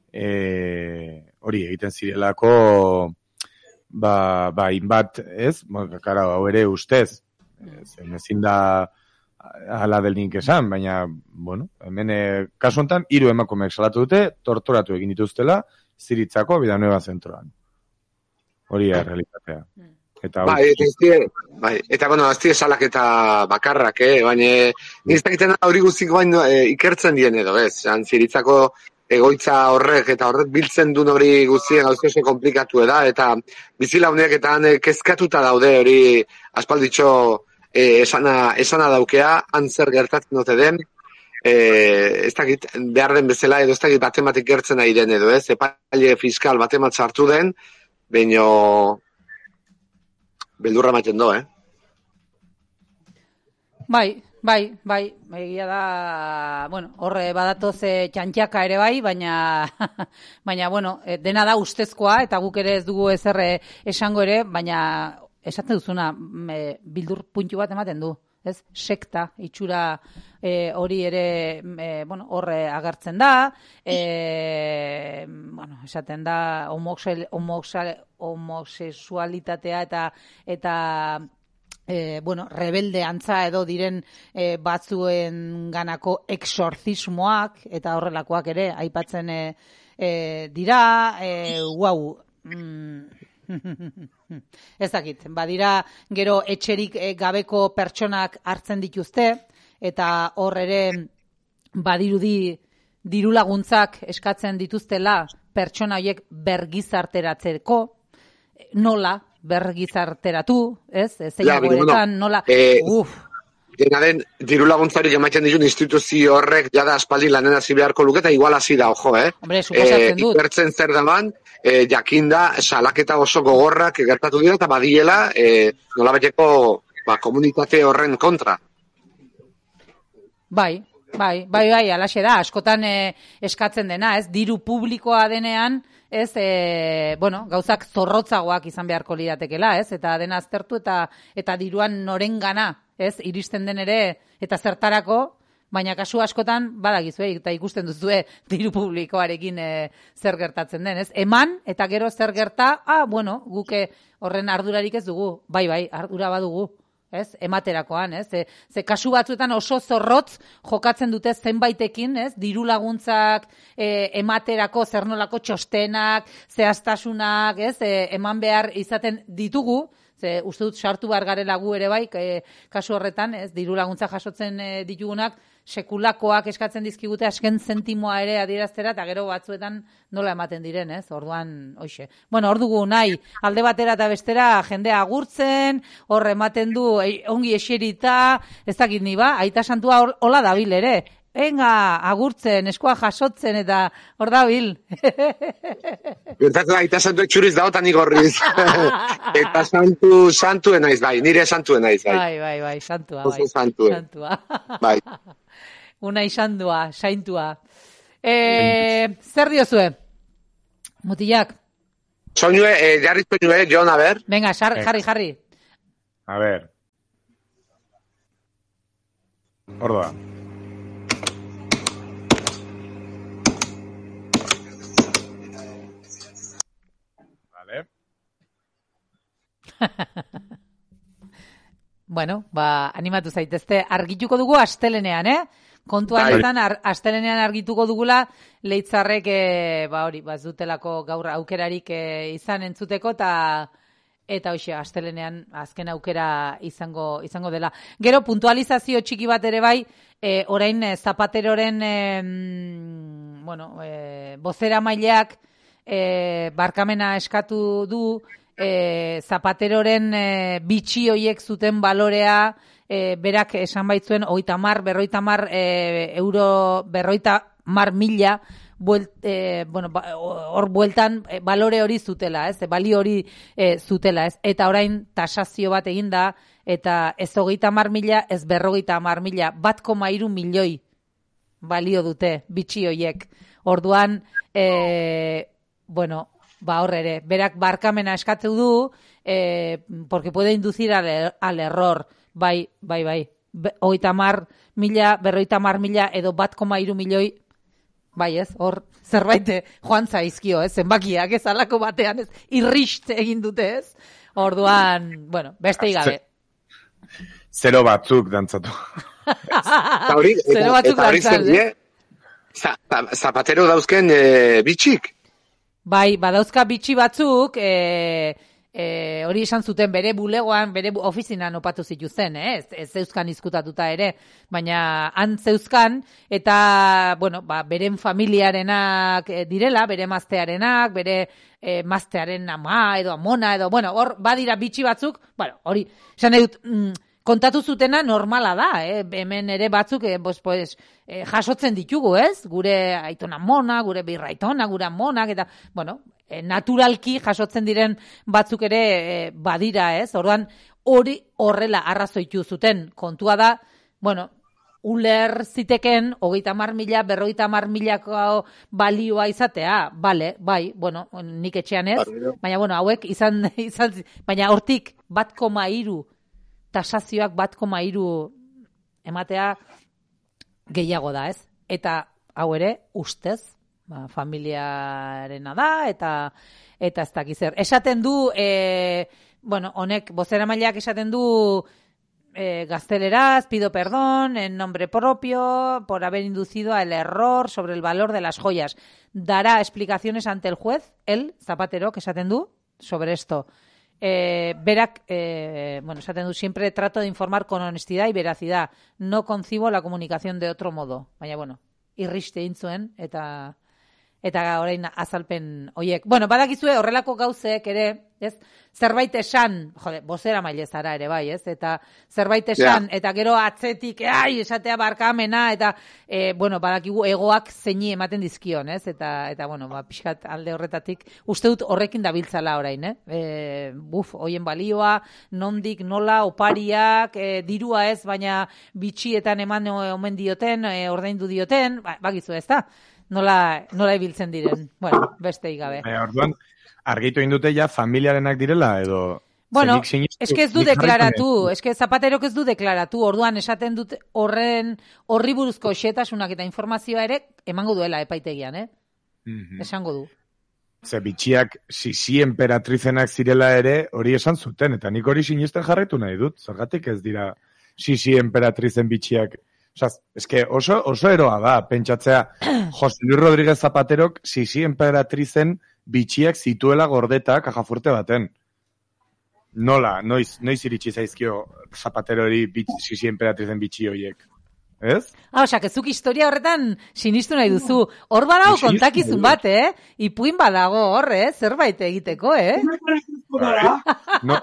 e, hori egiten zirelako ba, ba hainbat, ez? Kara, hau ere ustez, zen ezin da hala del nik esan, baina, bueno, hemen e, kasu honetan, hiru emakumeek salatu dute, torturatu egin dituztela, Ziritzako Vida Nueva zentroan. Hori da, realitatea. Eta, bai, eta, bai, eta bueno, ez die salaketa bakarrak, eh? Baina niztakiten hori guztiko baino e, ikertzen dien edo, ez? Ziritzako egoitza horrek eta horrek biltzen duen hori guztien gauzko oso komplikatu da, eta bizilauneak eta han kezkatuta daude hori aspalditxo e, esana, esana daukea, antzer gertatzen dute den, e, ez dakit behar den bezala edo ez dakit batematik gertzen nahi den edo, ez? Epaile fiskal batemat sartu den, baina beldurra maten do, eh? Bai, bai, bai, egia da, bueno, horre badatoz txantxaka ere bai, baina, baina, bueno, dena da ustezkoa, eta guk ere ez dugu ezer esango ere, baina esaten duzuna, e, bildur puntu bat ematen du, ez? Sekta, itxura e, hori ere, e, bueno, horre agertzen da, e, bueno, esaten da, homoxel, homoxel, homosexualitatea eta, eta e, bueno, rebelde antza edo diren e, batzuen ganako exorcismoak eta horrelakoak ere aipatzen e, e, dira, e, wow, mm, ez dakit, badira gero etxerik gabeko pertsonak hartzen dituzte, eta hor ere badirudi diru laguntzak eskatzen dituztela pertsona horiek bergizarteratzeko, nola bergizarteratu, ez? Zein ja, goeretan, bueno, nola, eh, uff. Dena den, diru laguntzari ematen ditun instituzio horrek jada aspaldi lanen hasi beharko luke, eta igual hasi da, ojo, eh? Hombre, suposatzen dut. Ikertzen zer daman, e, jakinda salaketa oso gogorrak gertatu dira, eta badiela e, nolabaiteko ba, komunitate horren kontra. Bai, bai, bai, bai, alaxe da, askotan e, eskatzen dena, ez? Diru publikoa denean, ez, e, bueno, gauzak zorrotzagoak izan beharko liratekela, ez? Eta dena aztertu eta eta diruan norengana, ez? Iristen den ere, eta zertarako, baina kasu askotan badagizue eta ikusten duzue diru publikoarekin e, zer gertatzen den, ez? Eman eta gero zer gerta, ah, bueno, guke horren ardurarik ez dugu, bai, bai, ardura badugu, ez? Ematerakoan, ez? Ze, ze kasu batzuetan oso zorrotz jokatzen dute zenbaitekin, ez? Diru laguntzak e, ematerako zernolako txostenak, zehaztasunak, ez? E, eman behar izaten ditugu, Ze uste dut sartu behar garela gu ere bai, e, kasu horretan, ez, diru laguntza jasotzen e, ditugunak, sekulakoak eskatzen dizkigute asken zentimoa ere adieraztera, eta gero batzuetan nola ematen diren, ez, orduan, hoxe. Bueno, hor dugu nahi, alde batera eta bestera, jendea agurtzen, hor ematen du, e, ongi eserita, ez dakit ni ba, aita santua hor, hola dabil ere, venga, agurtzen, eskua jasotzen, eta hor dabil. Gertatzen aita santu etxuriz daotan igorriz. Eta santu, santuen naiz bai, nire santuen naiz bai. Bai, bai, bai, santua, bai. Oso santuen. Santua. Bai. Una isandua, saintua. Eh, zer diozue? Mutilak. Soinue, eh, jarri soinue, Jon, a ber. Venga, xar, jarri, jarri. A ver. Ordoa. Vale. Bueno, ba, animatu zaitezte. Argituko dugu astelenean, eh? Kontuanetan, ar, astelenean argituko dugula, leitzarrek, e, ba hori, ba, ez dutelako gaur aukerarik e, izan entzuteko, eta eta hoxe, astelenean azken aukera izango izango dela. Gero, puntualizazio txiki bat ere bai, e, orain e, Zapateroren, e, bueno, e, bozera maileak e, barkamena eskatu du, e, Zapateroren e, bitxi hoiek zuten balorea, E, berak esan baitzuen hogeita hamar, berrogeita hamar e, euro, berrogeita hamar mila buelt, e, bueno, ba, hor bueltan e, balore hori zutela, ez? E, bali hori e, zutela, ez? Eta orain tasazio bat eginda, eta ez hogeita hamar mila, ez berrogeita hamar mila, bat koma hiru milioi balio dute bitxi hoiek. Orduan, e, bueno, ba hor ere, berak barkamena eskatu du, e, porque puede inducir al, er, al error. Bai, bai, bai. Hogeita hamar mila, berrogeita hamar mila, edo bat koma hiru milioi, bai ez, hor zerbait joan zaizkio, ez, zenbakiak ez alako batean, ez, irrist egin dute, ez. Orduan, bueno, beste igabe. Zero batzuk dantzatu. Zero batzuk dantzatu, eh? Zapatero dauzken e, bitxik? Bai, badauzka bitxi batzuk, e, e, hori esan zuten bere bulegoan, bere ofizinan opatu zituzten, eh? ez, ez zeuzkan izkutatuta ere, baina han zeuzkan, eta, bueno, ba, beren familiarenak direla, bere maztearenak, bere e, maztearen ama edo amona, edo, bueno, hor, badira bitxi batzuk, bueno, hori, esan edut, mm, kontatu zutena normala da, eh? Hemen ere batzuk eh, pues, pues, eh, jasotzen ditugu, ez? Gure aitona mona, gure birraitona, gure amonak, eta, bueno, eh, naturalki jasotzen diren batzuk ere eh, badira, ez? Orduan, hori horrela arrazoitu zuten. Kontua da, bueno, uler ziteken, hogeita hamar mila, berrogeita hamar milako balioa izatea, bale, bai, bueno, nik etxean ez, baina, bueno, hauek izan, izan baina hortik bat koma hiru tasazioak bat koma hiru ematea gehiago da, ez? Eta hau ere, ustez, ba, familiarena da, eta eta ez dakiz zer. Esaten du, e, bueno, honek, bozeramaileak esaten du e, gazteleraz, pido perdón en nombre propio por haber inducido al error sobre el valor de las joyas. Dará explicaciones ante el juez, el Zapatero, que esaten du, sobre esto. Eh, berak, eh, bueno, esaten du, siempre trato de informar con honestidad y veracidad. No concibo la comunicación de otro modo. Baina, bueno, irriste egin zuen, eta eta orain azalpen hoiek. Bueno, badakizue horrelako gauzek ere, ez? Zerbait esan, jode, bozera maile zara ere bai, ez? Eta zerbait esan, yeah. Eta gero atzetik, ai, esatea barkamena, eta, e, bueno, badakigu egoak zeini ematen dizkion, ez? Eta, eta bueno, ba, pixkat alde horretatik, uste dut horrekin dabiltzala orain, eh? E, buf, hoien balioa, nondik, nola, opariak, e, dirua ez, baina bitxietan eman omen dioten, e, ordaindu dioten, ba, bakizu ez da? Nola, nola ibiltzen diren. Bueno, beste igabe. E, orduan, argitu indute ja familiarenak direla, edo... Bueno, eske ez du deklaratu, eske Zapaterok ez du deklaratu, orduan esaten dut horren horri buruzko xetasunak eta informazioa ere emango duela epaitegian, eh? Mm-hmm. Esango du. Ze bitxiak sisi emperatrizenak zirela ere hori esan zuten, eta nik hori sinisten jarretu nahi dut, zergatik ez dira sisi emperatrizen bitxiak... Osa, eske oso, oso eroa da, pentsatzea, Jose Luis Rodríguez Zapaterok sisi emperatrizen bitxiak zituela gordeta kajafurte baten. nola, noiz, noiz iritsi zaizkio Zapaterori Sisi Emperatrizen bitxi horiek? Ez? Ah, osea, kezuk historia horretan sinistu nahi duzu. Hor badago kontakizun bat, eh? Ipuin badago hor, eh? Zerbait egiteko, eh? No.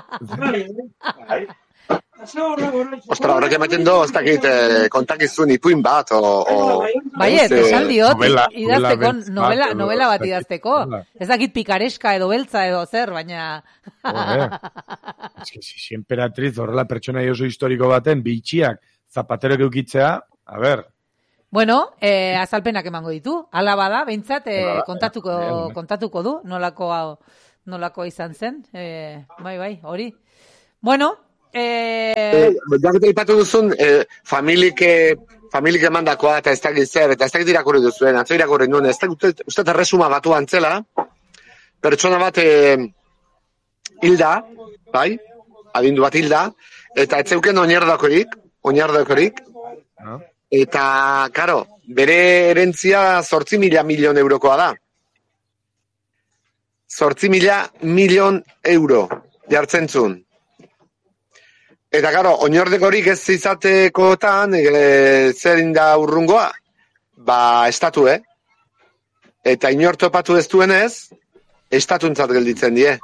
Ostra, horrek ematen do, ez dakit kontakizun ipuin bat, o... Baiet, esan diot, novela, idazteko, novela, novela, edo, novela bat ez dakit, idazteko. novela. Ez dakit pikareska edo beltza edo zer, baina... Ez que Sisi Emperatriz horrela pertsona oso historiko baten, bitxiak Zapaterok eukitzea, a ber... Bueno, eh, azalpenak emango ditu. Hala bada, behintzat, eh, Hala, kontatuko, hala. kontatuko du, nolako, nolako izan zen. Eh, bai, bai, hori. Bueno, eh... Jaketa ipatu duzun, eh, familik, familik emandakoa, eta ez dakit zer, eta ez dakit irakurri duzuen, atzo irakurri nuen, ez dakit uste erresuma batu antzela, pertsona bat eh, hilda, bai, adindu bat hilda, eta ez zeuken oinardakorik, oinardakorik, No? eta, karo, bere erentzia zortzi mila milion eurokoa da. Zortzi mila milion euro jartzen zuen. Eta, karo, oinordekorik ez izatekotan, e, zer inda urrungoa? Ba, estatu, eh? Eta inor topatu ez duenez, estatuntzat gelditzen die.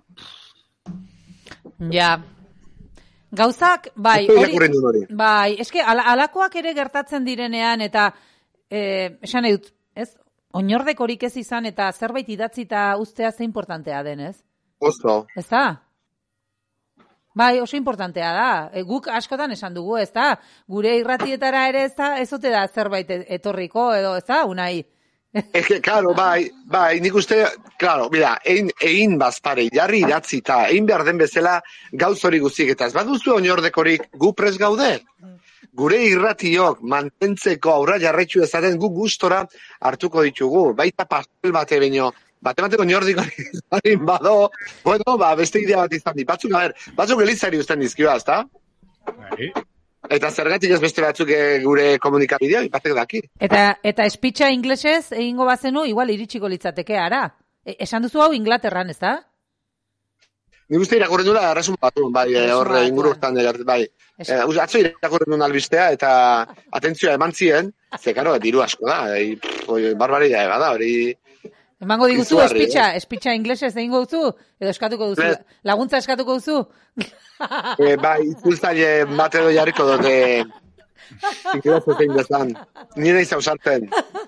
Ja. Gauzak, bai, Ez du hori, irakurri nuen hori. bai, eske, ala, alakoak ere gertatzen direnean, eta, eh, esan nahi dut, ez, oinordekorik ez izan, eta zerbait idatzita ustea ze importantea den, ez? Oso. Ez da? Bai, oso importantea da. E, guk askotan esan dugu, ez da? Gure irratietara ere ez da, ez ote da zerbait etorriko, edo, ez da, unai? Ez que, claro, bai, bai, nik uste, claro, mira, egin, egin bazpare, jarri idatzita, egin behar den bezala gauz hori guztiek, eta ez baduzu oinordekorik gu pres gaude. Gure irratiok mantentzeko aurra jarraitzu ezaten gu gustora hartuko ditugu, baita pastel bate baino, bate bateko oinordikorik bado, bueno, ba, beste idea bat izan di, batzuk, a ber, batzuk elizari usten dizkioa, ez da? Bai. Eta zergatik ez beste batzuk gure komunikabidea, ipatek daki. Eta, eta espitxa inglesez egingo bazenu, igual iritsiko litzateke, ara? E, esan duzu hau Inglaterran, ez da? Nik uste irakurri nula erresun batu, bai, horre inguru urtan, bai. Eh, atzo irakurri nuen albistea, eta atentzioa eman ziren, ze, karo, diru asko da, e, barbaria ega da, hori... Emango diguzu Izugarri, espitxa, espitxa inglesez egingo duzu, edo eskatuko duzu, Ez. laguntza eskatuko duzu? E, bai, itzultzaile bat edo jarriko dute ingreso zein dezan. Ni nahi zausartzen.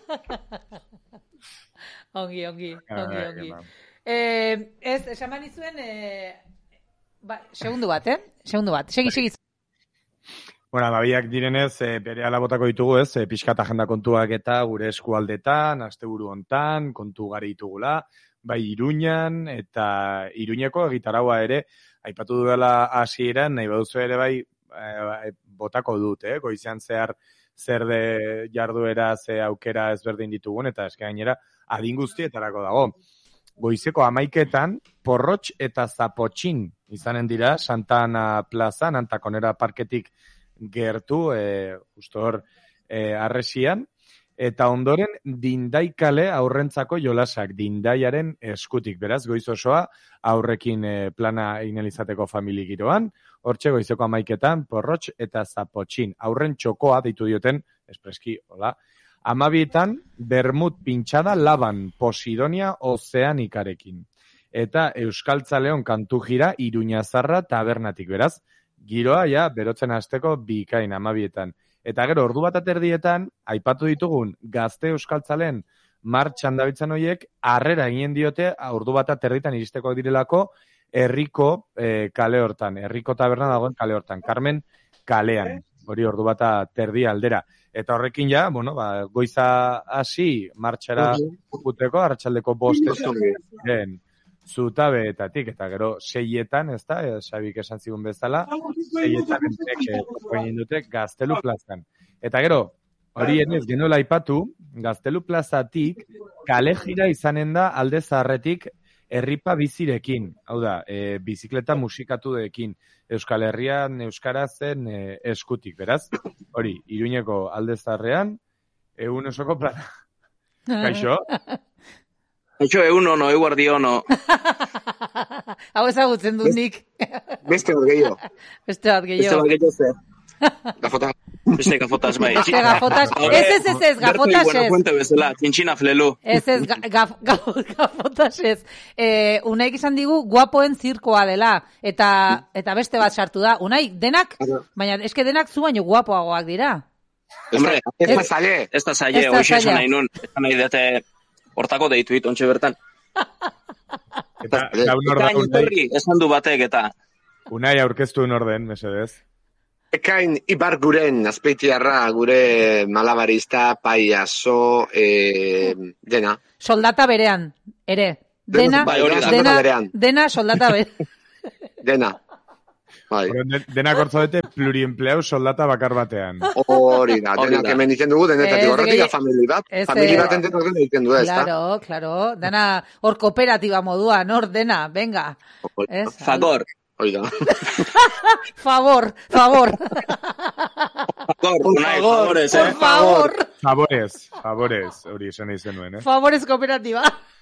Ongi, ongi, ongi, Ah, ongi. ema. Eh, ez, esan bani zuen, eh, ba, segundu bat, eh? Segundu bat, segi, segi. Bueno, babiak direnez, e, bere alabotako ditugu, ez, e, pixkat agenda kontuak eta gure eskualdetan, asteburu hontan, kontu gari ditugula, bai Iruñan, eta Iruñeko egitaraua ere, aipatu duela hasieran, nahi baduzu ere bai, e, botako dut, eh, goizean zehar zer de jarduera, ze aukera ezberdin ditugun, eta eske gainera, adin guztietarako dago. Goizeko amaiketan, Porrotx eta Zapotxin izanen dira, Santa Ana plazan, Antakonera parketik gertu, e, justo hor, e, arresian, eta ondoren Dindaikale aurrentzako jolasak, Dindaiaren eskutik, beraz, goiz osoa aurrekin e, plana inelizateko famili giroan, hortxe goizeko amaiketan, Porrotx eta Zapotxin, aurren txokoa deitu dioten, espreski, hola, amabietan, Bermut pintxada laban, Posidonia ozeanikarekin, eta Euskaltzaleon kantu jira Iruñazarra tabernatik, beraz, giroa, ja, berotzen hasteko bikain amabietan. Eta gero, ordu bat aterdietan, aipatu ditugun gazte euskaltzalen martxan dabitzen horiek, harrera egin diote, ordu bat aterditan iristeko direlako, herriko e, kale hortan, herriko taberna dagoen kale hortan, Carmen kalean, hori ordu bat aterdi aldera. Eta horrekin ja, bueno, ba, goiza hasi martxara puteko, arratsaldeko bostetan, zutabeetatik, eta gero seietan, ez da, Sabik esan zigun bezala, seietan entek dute Gaztelu plazan. Eta gero, hori enez, genuela aipatu, Gaztelu plazatik kale jira izanen da alde zaharretik herripa bizirekin, hau da, e, bizikleta musikatudekin, Euskal Herrian euskarazen e, eskutik, beraz, hori, Iruñeko alde zaharrean, egun osoko plana. Kaixo? Kaixo, egun ono, eguardi ono. Hau ezagutzen dut nik. Beste bat gehiago. Beste bat Beste gehiago. bat gehiago zer. Gafota. Beste gafotas bai. Beste gafotas. Ez, ez, ez, ez, gafotas Bertoi ez. Buenafuente bezala, txintxina flelu. Ez, ez, ga- gaf- ga- gafotas ez. Eh, Unaik izan digu guapoen zirkoa dela, eta eta beste bat sartu da. Unai, denak, baina eske denak zu baino guapoagoak dira. Hombre, Ez da zaile. ez da zaile, Ez da hoxe esan zaila. nahi nun. Esan nahi dute hortako deitu dit, ontxe bertan. Eta gaur nor Eta da Unai, Torri, esan du batek eta... Unai aurkeztu norden, mesedez. Ekain Ibar guren, azpeitiarra, gure malabarista, paiaso, eh, dena. Soldata berean, ere. Dena, Bai, hori da. dena, Soldata berean. dena soldata berean. Dena. Bai. Orduan, de- Denak ortzo pluriempleau soldata bakar batean. Hori da, Hori denak da. hemen egiten dugu, denetatik Ez, horretik gehi- a famili bat. ez, Famili eh, bat entetak egiten du, ez da? Claro, claro. Dena hor kooperatiba moduan, hor dena, venga. Ez? Fagor. Hori da. Favor, favor. Fagor, unai, favor, favorez, Por eh? favor. Favores, favores, hori esan izen nuen, eh? Favores kooperatiba.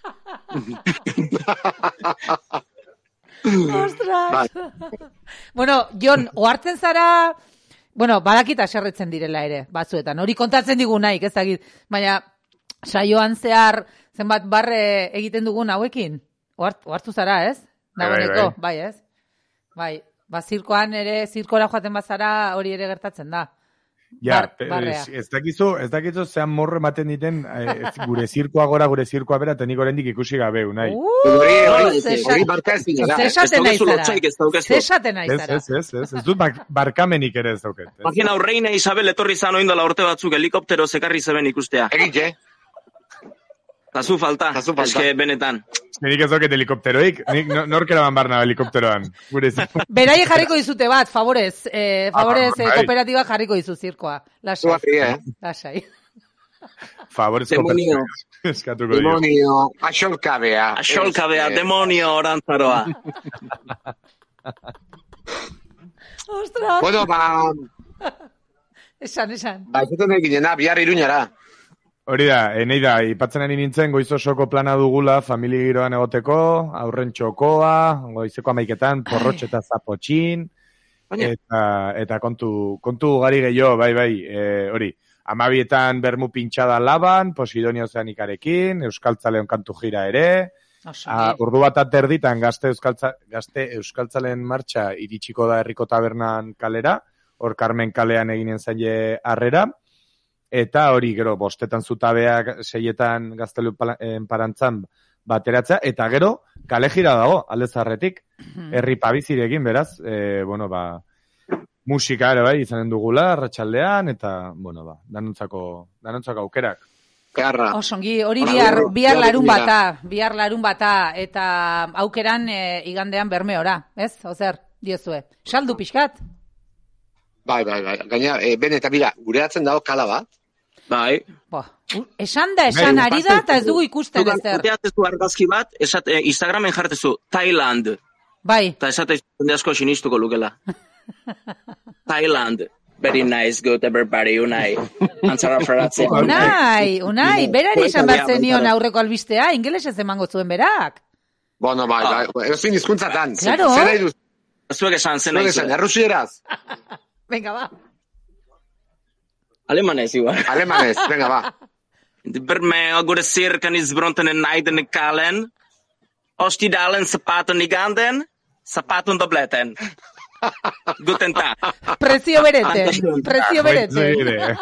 Ostras. Bai. Bueno, Jon, ohartzen zara, bueno, badakit aserretzen direla ere, batzuetan. Hori kontatzen digu naik, ez dakit. Baina, saioan zehar, zenbat barre egiten dugun hauekin? Ohart, ohartu zara, ez? Bai, bai, Dagoeneko, bai, ez? Bai, ba, zirkoan ere, zirkora joaten bazara, hori ere gertatzen da. Ja, Bar- barrea. ez, ez dakizu, ez dakizu zean morro ematen diten eh, ez, gure zirkoa gora, gure zirkoa bera, eta nik oraindik ikusi gabe, Unai. Uh, Hori, hori, ze hori esan- barka ez dira. ze Ez esaten nahi daukazu zara. lotsaik, ez daukazu. Ze esaten nahi Ez, zara. ez, ez, ez, ez dut bak, barkamenik ere ez dauket. Ez. Imagina, Reina Isabel etorri zan oindala urte batzuk helikoptero zekarri zeben ikustea. Egite, Eta zu falta, Eta zu falta. eske benetan. Nirik ez dauket helikopteroik, nik no, nork eraman barna helikopteroan. Gure zirkoa. Berai jarriko dizute bat, favorez. Eh, favorez, Ah, eh, bai. kooperatiba jarriko dizu zirkoa. Lasai, zuari, eh? lasai. Favorezko Demonio. eskatuko dio. Demonio, axolkabea. Axolkabea, Ez, eh, demonio orantzaroa. Ostras, Bueno, ba, esan, esan. ba, esaten egin bihar iruñara. Hori da, enei da, ipatzen ari nintzen, goiz osoko plana dugula, familia giroan egoteko, aurren txokoa, goizeko amaiketan, porrotx eta zapotxin, eta, eta kontu, kontu gari gehiago, bai, bai, e, hori, amabietan bermu pintxada laban, Posidonia Ozeanikarekin, Euskaltzaleon kantu jira ere, Oso, a, ordu bat aterditan gazte, Euskaltza, gazte Euskaltzalen martxa iritsiko da Herriko Tabernan kalera, hor Carmen kalean eginen zaile harrera, eta hori, gero, bostetan zutabeak, seietan gaztelu parantzan bateratzea, eta gero, kale jira dago, alde zarretik, herri pabizirekin, beraz, e, bueno, ba, musika ere bai, izanen dugula, arratsaldean eta, bueno, ba, danontzako, danontzako aukerak. Garra. Osongi, hori Hola, bihar, Gurro, bihar bihar larun iruñera. bata, bihar larun bata, eta aukeran e, igandean bermeora, ez? Ozer, diozue. Saldu pixkat? Bai, bai, bai. Gaina, e, ben eta bira, gure atzen dago kala bat. Bai. Bo, u- esan da, esan Bai, ari da, eta ez dugu ikusten Zugan, ezer. ateatezu argazki bat, esat, eh, Instagramen jartezu, Thailand. Bai, Eta esate jende asko sinistuko lukela. Thailand. Very nice, good everybody, unai. Antzara feratzea. unai, unai, berari esan Buelta bat dia, zenion baitara. aurreko albistea, ingelesez emango zuen berak. Bueno, bai, Ah. bai. Ezin hizkuntzatan. Claro. Zer nahi duz? Zuek esan zen Zuek nahi esan, zuen. errusieraz. Venga, ba. Alemanez, igual. Alemanez, venga, ba. Bermeo, gure zirken izbronten en naiden kalen. Ostidalen zapaten iganden, zapaten dobleten. Guten Tag. Prezio bereten, Antasun. prezio bereten. Ere.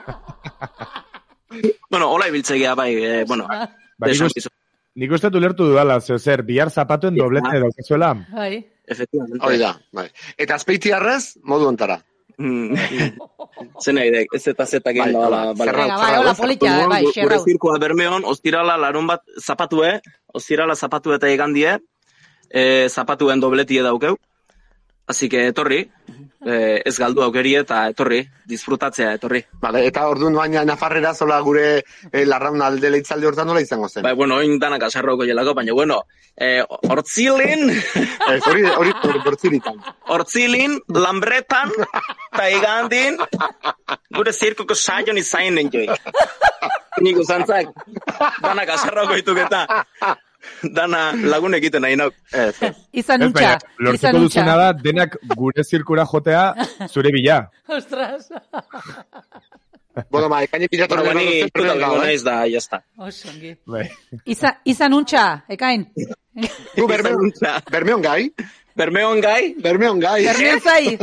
Bueno, hola ibiltzegea bai, eh, bueno. Ba, nik esan uste- dizu, nik uste dut ulertu dudala, zeo zer, bihar zapatuen doblete daukazuela. Bai. efectivamente. Hori da, bai. Eta azpeitiarrez, modu ontara. Mm. Zen nahi dek, ez eta zetak egin Bai, da, hola, bala. zerrau, Venga, bai, hola politia, Orduan, bai, gu- Gure xerrau. zirkoa Bermeon, ostirala larun bat zapatue, ostirala zapatu eta igandie, eh, zapatuen dobletie daukeu. Así que etorri, eh, ez galdu aukeri eta etorri, disfrutatzea etorri. Vale, eta orduan baina Nafarrera zola gure eh, larraun alde leitzalde hortan nola izango zen. Bai, bueno, oin danak asarroko jelako, baina, bueno, eh, hortzilin, Ez, hori, hori, bortziritan. hortzilin, lambretan, eta igandin, gure zirkoko saion izain nenjoi. Niko zantzak, danak asarroko ituketa. Dana lagun egiten nahi nauk. Ez, ez. Izan untxa, izan Lortuko untxa. duzuna da, denak gure zirkura jotea zure bila. Ostras. Bueno, ba, ekaini pilatu Bueno, nahi ni baduzu, puta premio bingo dago, eh? naiz da, jazta. Osongi. Bai. Iza, izan untxa, ekain. Gu bermeon, bermeon gai? Bermeon gai? Bermeon gai. Bermeon zai.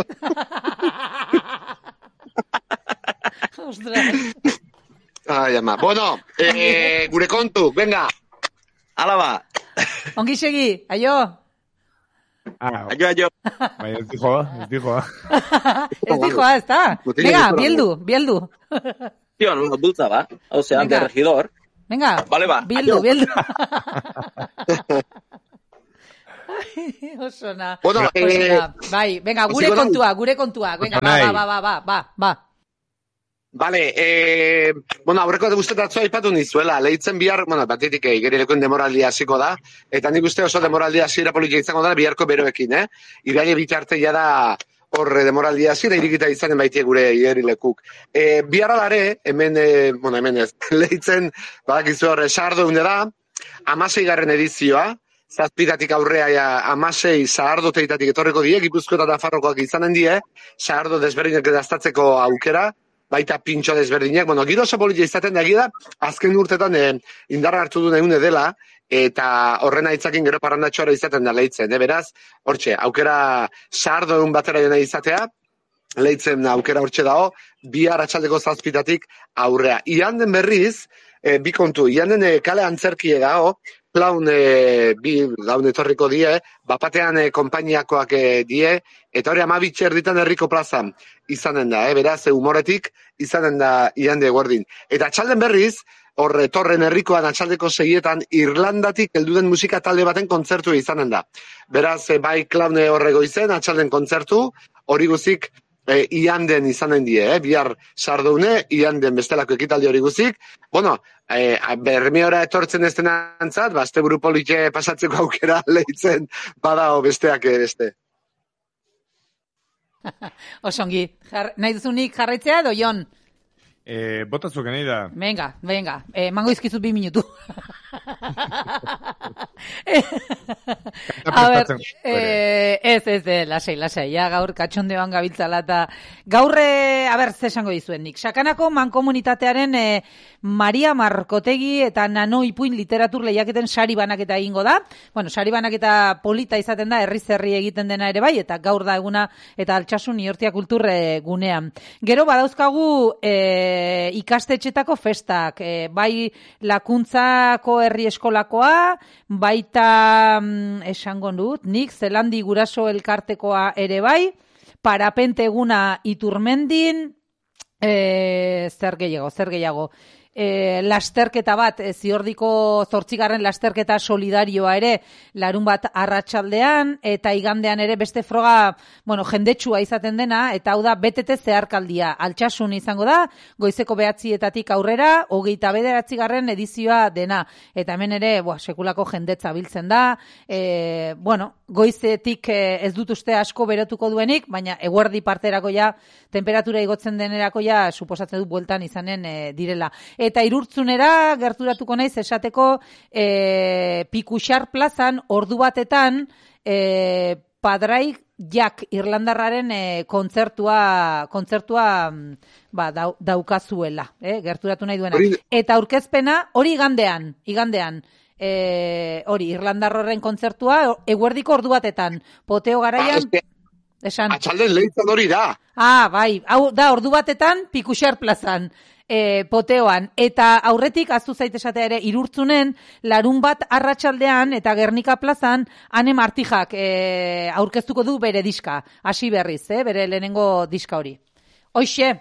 Ostras. Ai, ama. Bueno, eh, gure kontu, venga. Hala ba. Ongi segi, aio. Ah, Aio, aio. bai, ez dijo, ez dijo. Ez dijoa, ez da. Botella Venga, de bieldu, bieldu. Tío, no, bultza ba. O sea, Venga. de regidor. Venga, Vale, ba. bieldu, Aio. bieldu. Osona. Bueno, eh, Osona. Bai, venga, gure hasiko naiz. kontua, gure kontua. Venga, ba, ba, ba, ba, ba, ba, ba. Vale, eh, bueno, aurreko guztetatzu aipatu nizuela, lehitzen bihar, bueno, batetik igerilekoen demoraldia hasiko da, eta nik uste oso demoraldia hasiera politia izango da biharko beroekin, eh? Iraile bitarteia da horre demoraldia hasiera irikita izanen baitie gure igerilekuk. Eh, bihar alare, hemen, eh, bueno, hemen ez, lehitzen, badakizu horre, sardo hunde da, amaseigarren edizioa, zazpitatik aurrea ja, amasei sahardoteitatik etorriko die, Gipuzko eta Nafarrokoak izanen die, sahardo desberdinak daztatzeko aukera, baita pintxo desberdinak, bueno, giro oso politia izaten da da, azken urtetan eh, indarra hartu duen egune dela, eta horren aitzakin gero parrandatxoara izaten da lehitzen, eh? Beraz, hortxe, aukera sardo egun batera jena izatea, lehitzen aukera hortxe dago, bihar atxaldeko zazpitatik aurrea. Ianden berriz, eh, bi kontu, ianden eh, kale antzerkie dago, Klaun e, bi gaun etorriko die, bapatean e, konpainiakoak e, die, eta hori amabitxer ditan herriko plazan izanen da, eh? Beraz, e, humoretik izanen da iande guardin. Eta atxalden berriz, hor etorren herrikoan atxaldeko seietan Irlandatik heldu den musika talde baten kontzertu izanen da. Beraz, e, bai klaune horrego izen, atxalden kontzertu, hori guzik E, ianden izanen die, eh? Bihar sardoune, ianden bestelako ekitaldi hori guzik. Bueno, e, bermeora etortzen ez denantzat, ba, azte buru politxe pasatzeko aukera lehitzen badao besteak beste. Osongi, jar, nahi duzunik jarraitzea edo Jon? Eh, botazuk nahi da. Venga, venga, eh, mango izkizut bi minutu. A ber, eh, ez, ez, ez, lasai, lasai, ja gaur katxondeoan gabiltzala eta gaur, eh, a ber, zesango dizuen nik. Sakanako mankomunitatearen eh, Maria Markotegi eta Nano Ipuin literatur lehiaketen sari banaketa egingo da. Bueno, sari banaketa polita izaten da, herriz herri egiten dena ere bai, eta gaur da eguna eta Altsasun Iortia kultur eh, gunean. Gero badauzkagu eh, ikastetxetako festak, e, bai Lakuntzako herri eskolakoa, baita mm, esango dut, nik Zelandi Guraso elkartekoa ere bai, Parapente eguna Iturmendin, e, zer gehiago, zer gehiago, E, lasterketa bat, e, ziordiko zortzigarren lasterketa solidarioa ere larun bat arratsaldean eta igandean ere beste froga, bueno, jendetsua izaten dena, eta hau da betete zeharkaldia. Altsasun izango da, goizeko behatzietatik aurrera, hogeita bederatzigarren edizioa dena. Eta hemen ere, boa, sekulako jendetza biltzen da, e, bueno, goizetik e, ez dut uste asko berotuko duenik, baina eguerdi parterako ja, temperatura igotzen denerako ja, suposatzen du bueltan izanen e, direla. Eta Irurtzunera gerturatuko naiz esateko e, Pikuxar plazan ordu batetan e, Padraig Jak Irlandarraren e, kontzertua kontzertua ba, dau, daukazuela, eh, gerturatu nahi duena. Eta aurkezpena hori igandean, igandean. E, hori Irlandarroren kontzertua eguerdiko ordu batetan. Poteo garaian ba, esan. Atxalden lehitzen hori da. Ah, bai, hau da ordu batetan Pikuxar plazan. E, poteoan, eta aurretik aztu zait esatea ere Irurtzunen larun bat arratsaldean eta Gernika plazan Ane Martijak e, aurkeztuko du bere diska, hasi berriz, eh, bere lehenengo diska hori. Hoxe.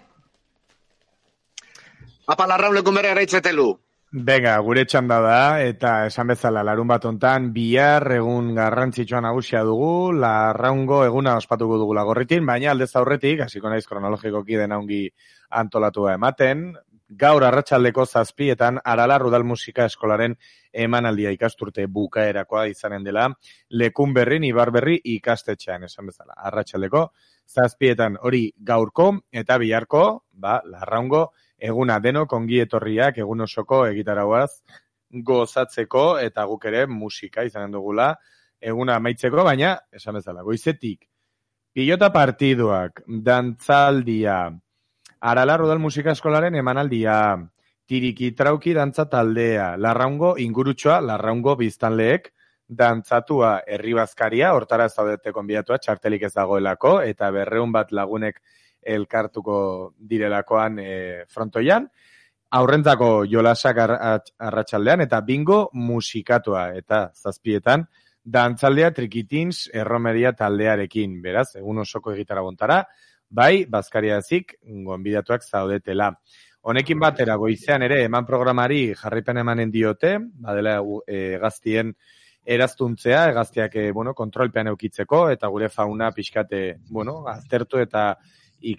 Apa larrauleko bere garaitzetelu. Venga, gure txanda da, eta esan bezala larun bat ontan, bihar egun garrantzitsua nagusia dugu, larraungo eguna ospatuko dugu Lagorritin, baina aldez aurretik, hasiko naiz kronologikoki dena ongi antolatua ematen, gaur arratsaldeko zazpietan Aralar Udal Musika Eskolaren emanaldia ikasturte bukaerakoa izanen dela, Lekunberrin Ibarberri ikastetxean, esan bezala, arratsaldeko zazpietan hori gaurko eta biharko, ba, larraungo eguna denok ongi etorriak egun osoko egitarauaz gozatzeko eta guk ere musika izanen dugula eguna amaitzeko, baina, esan bezala, goizetik, pilota partiduak, dantzaldia, Arala Rodal Musika Eskolaren emanaldia, Tiriki Trauki dantza taldea, Larraungo ingurutxoa, Larraungo biztanleek, dantzatua herri bazkaria, hortara zaudete konbidatua, txartelik ez dagoelako, eta berreun bat lagunek elkartuko direlakoan e, frontoian, aurrentzako jolasak arratsaldean eta bingo musikatua, eta zazpietan, dantzaldea Trikitins erromeria taldearekin, beraz, egun osoko egitara bontara, bai, bazkariazik, gonbidatuak zaudetela. Honekin batera, goizean ere, eman programari jarripen emanen diote, badela e, gaztien eraztuntzea, egaztiak e, bueno, kontrolpean eukitzeko, eta gure fauna pixkate, bueno, aztertu eta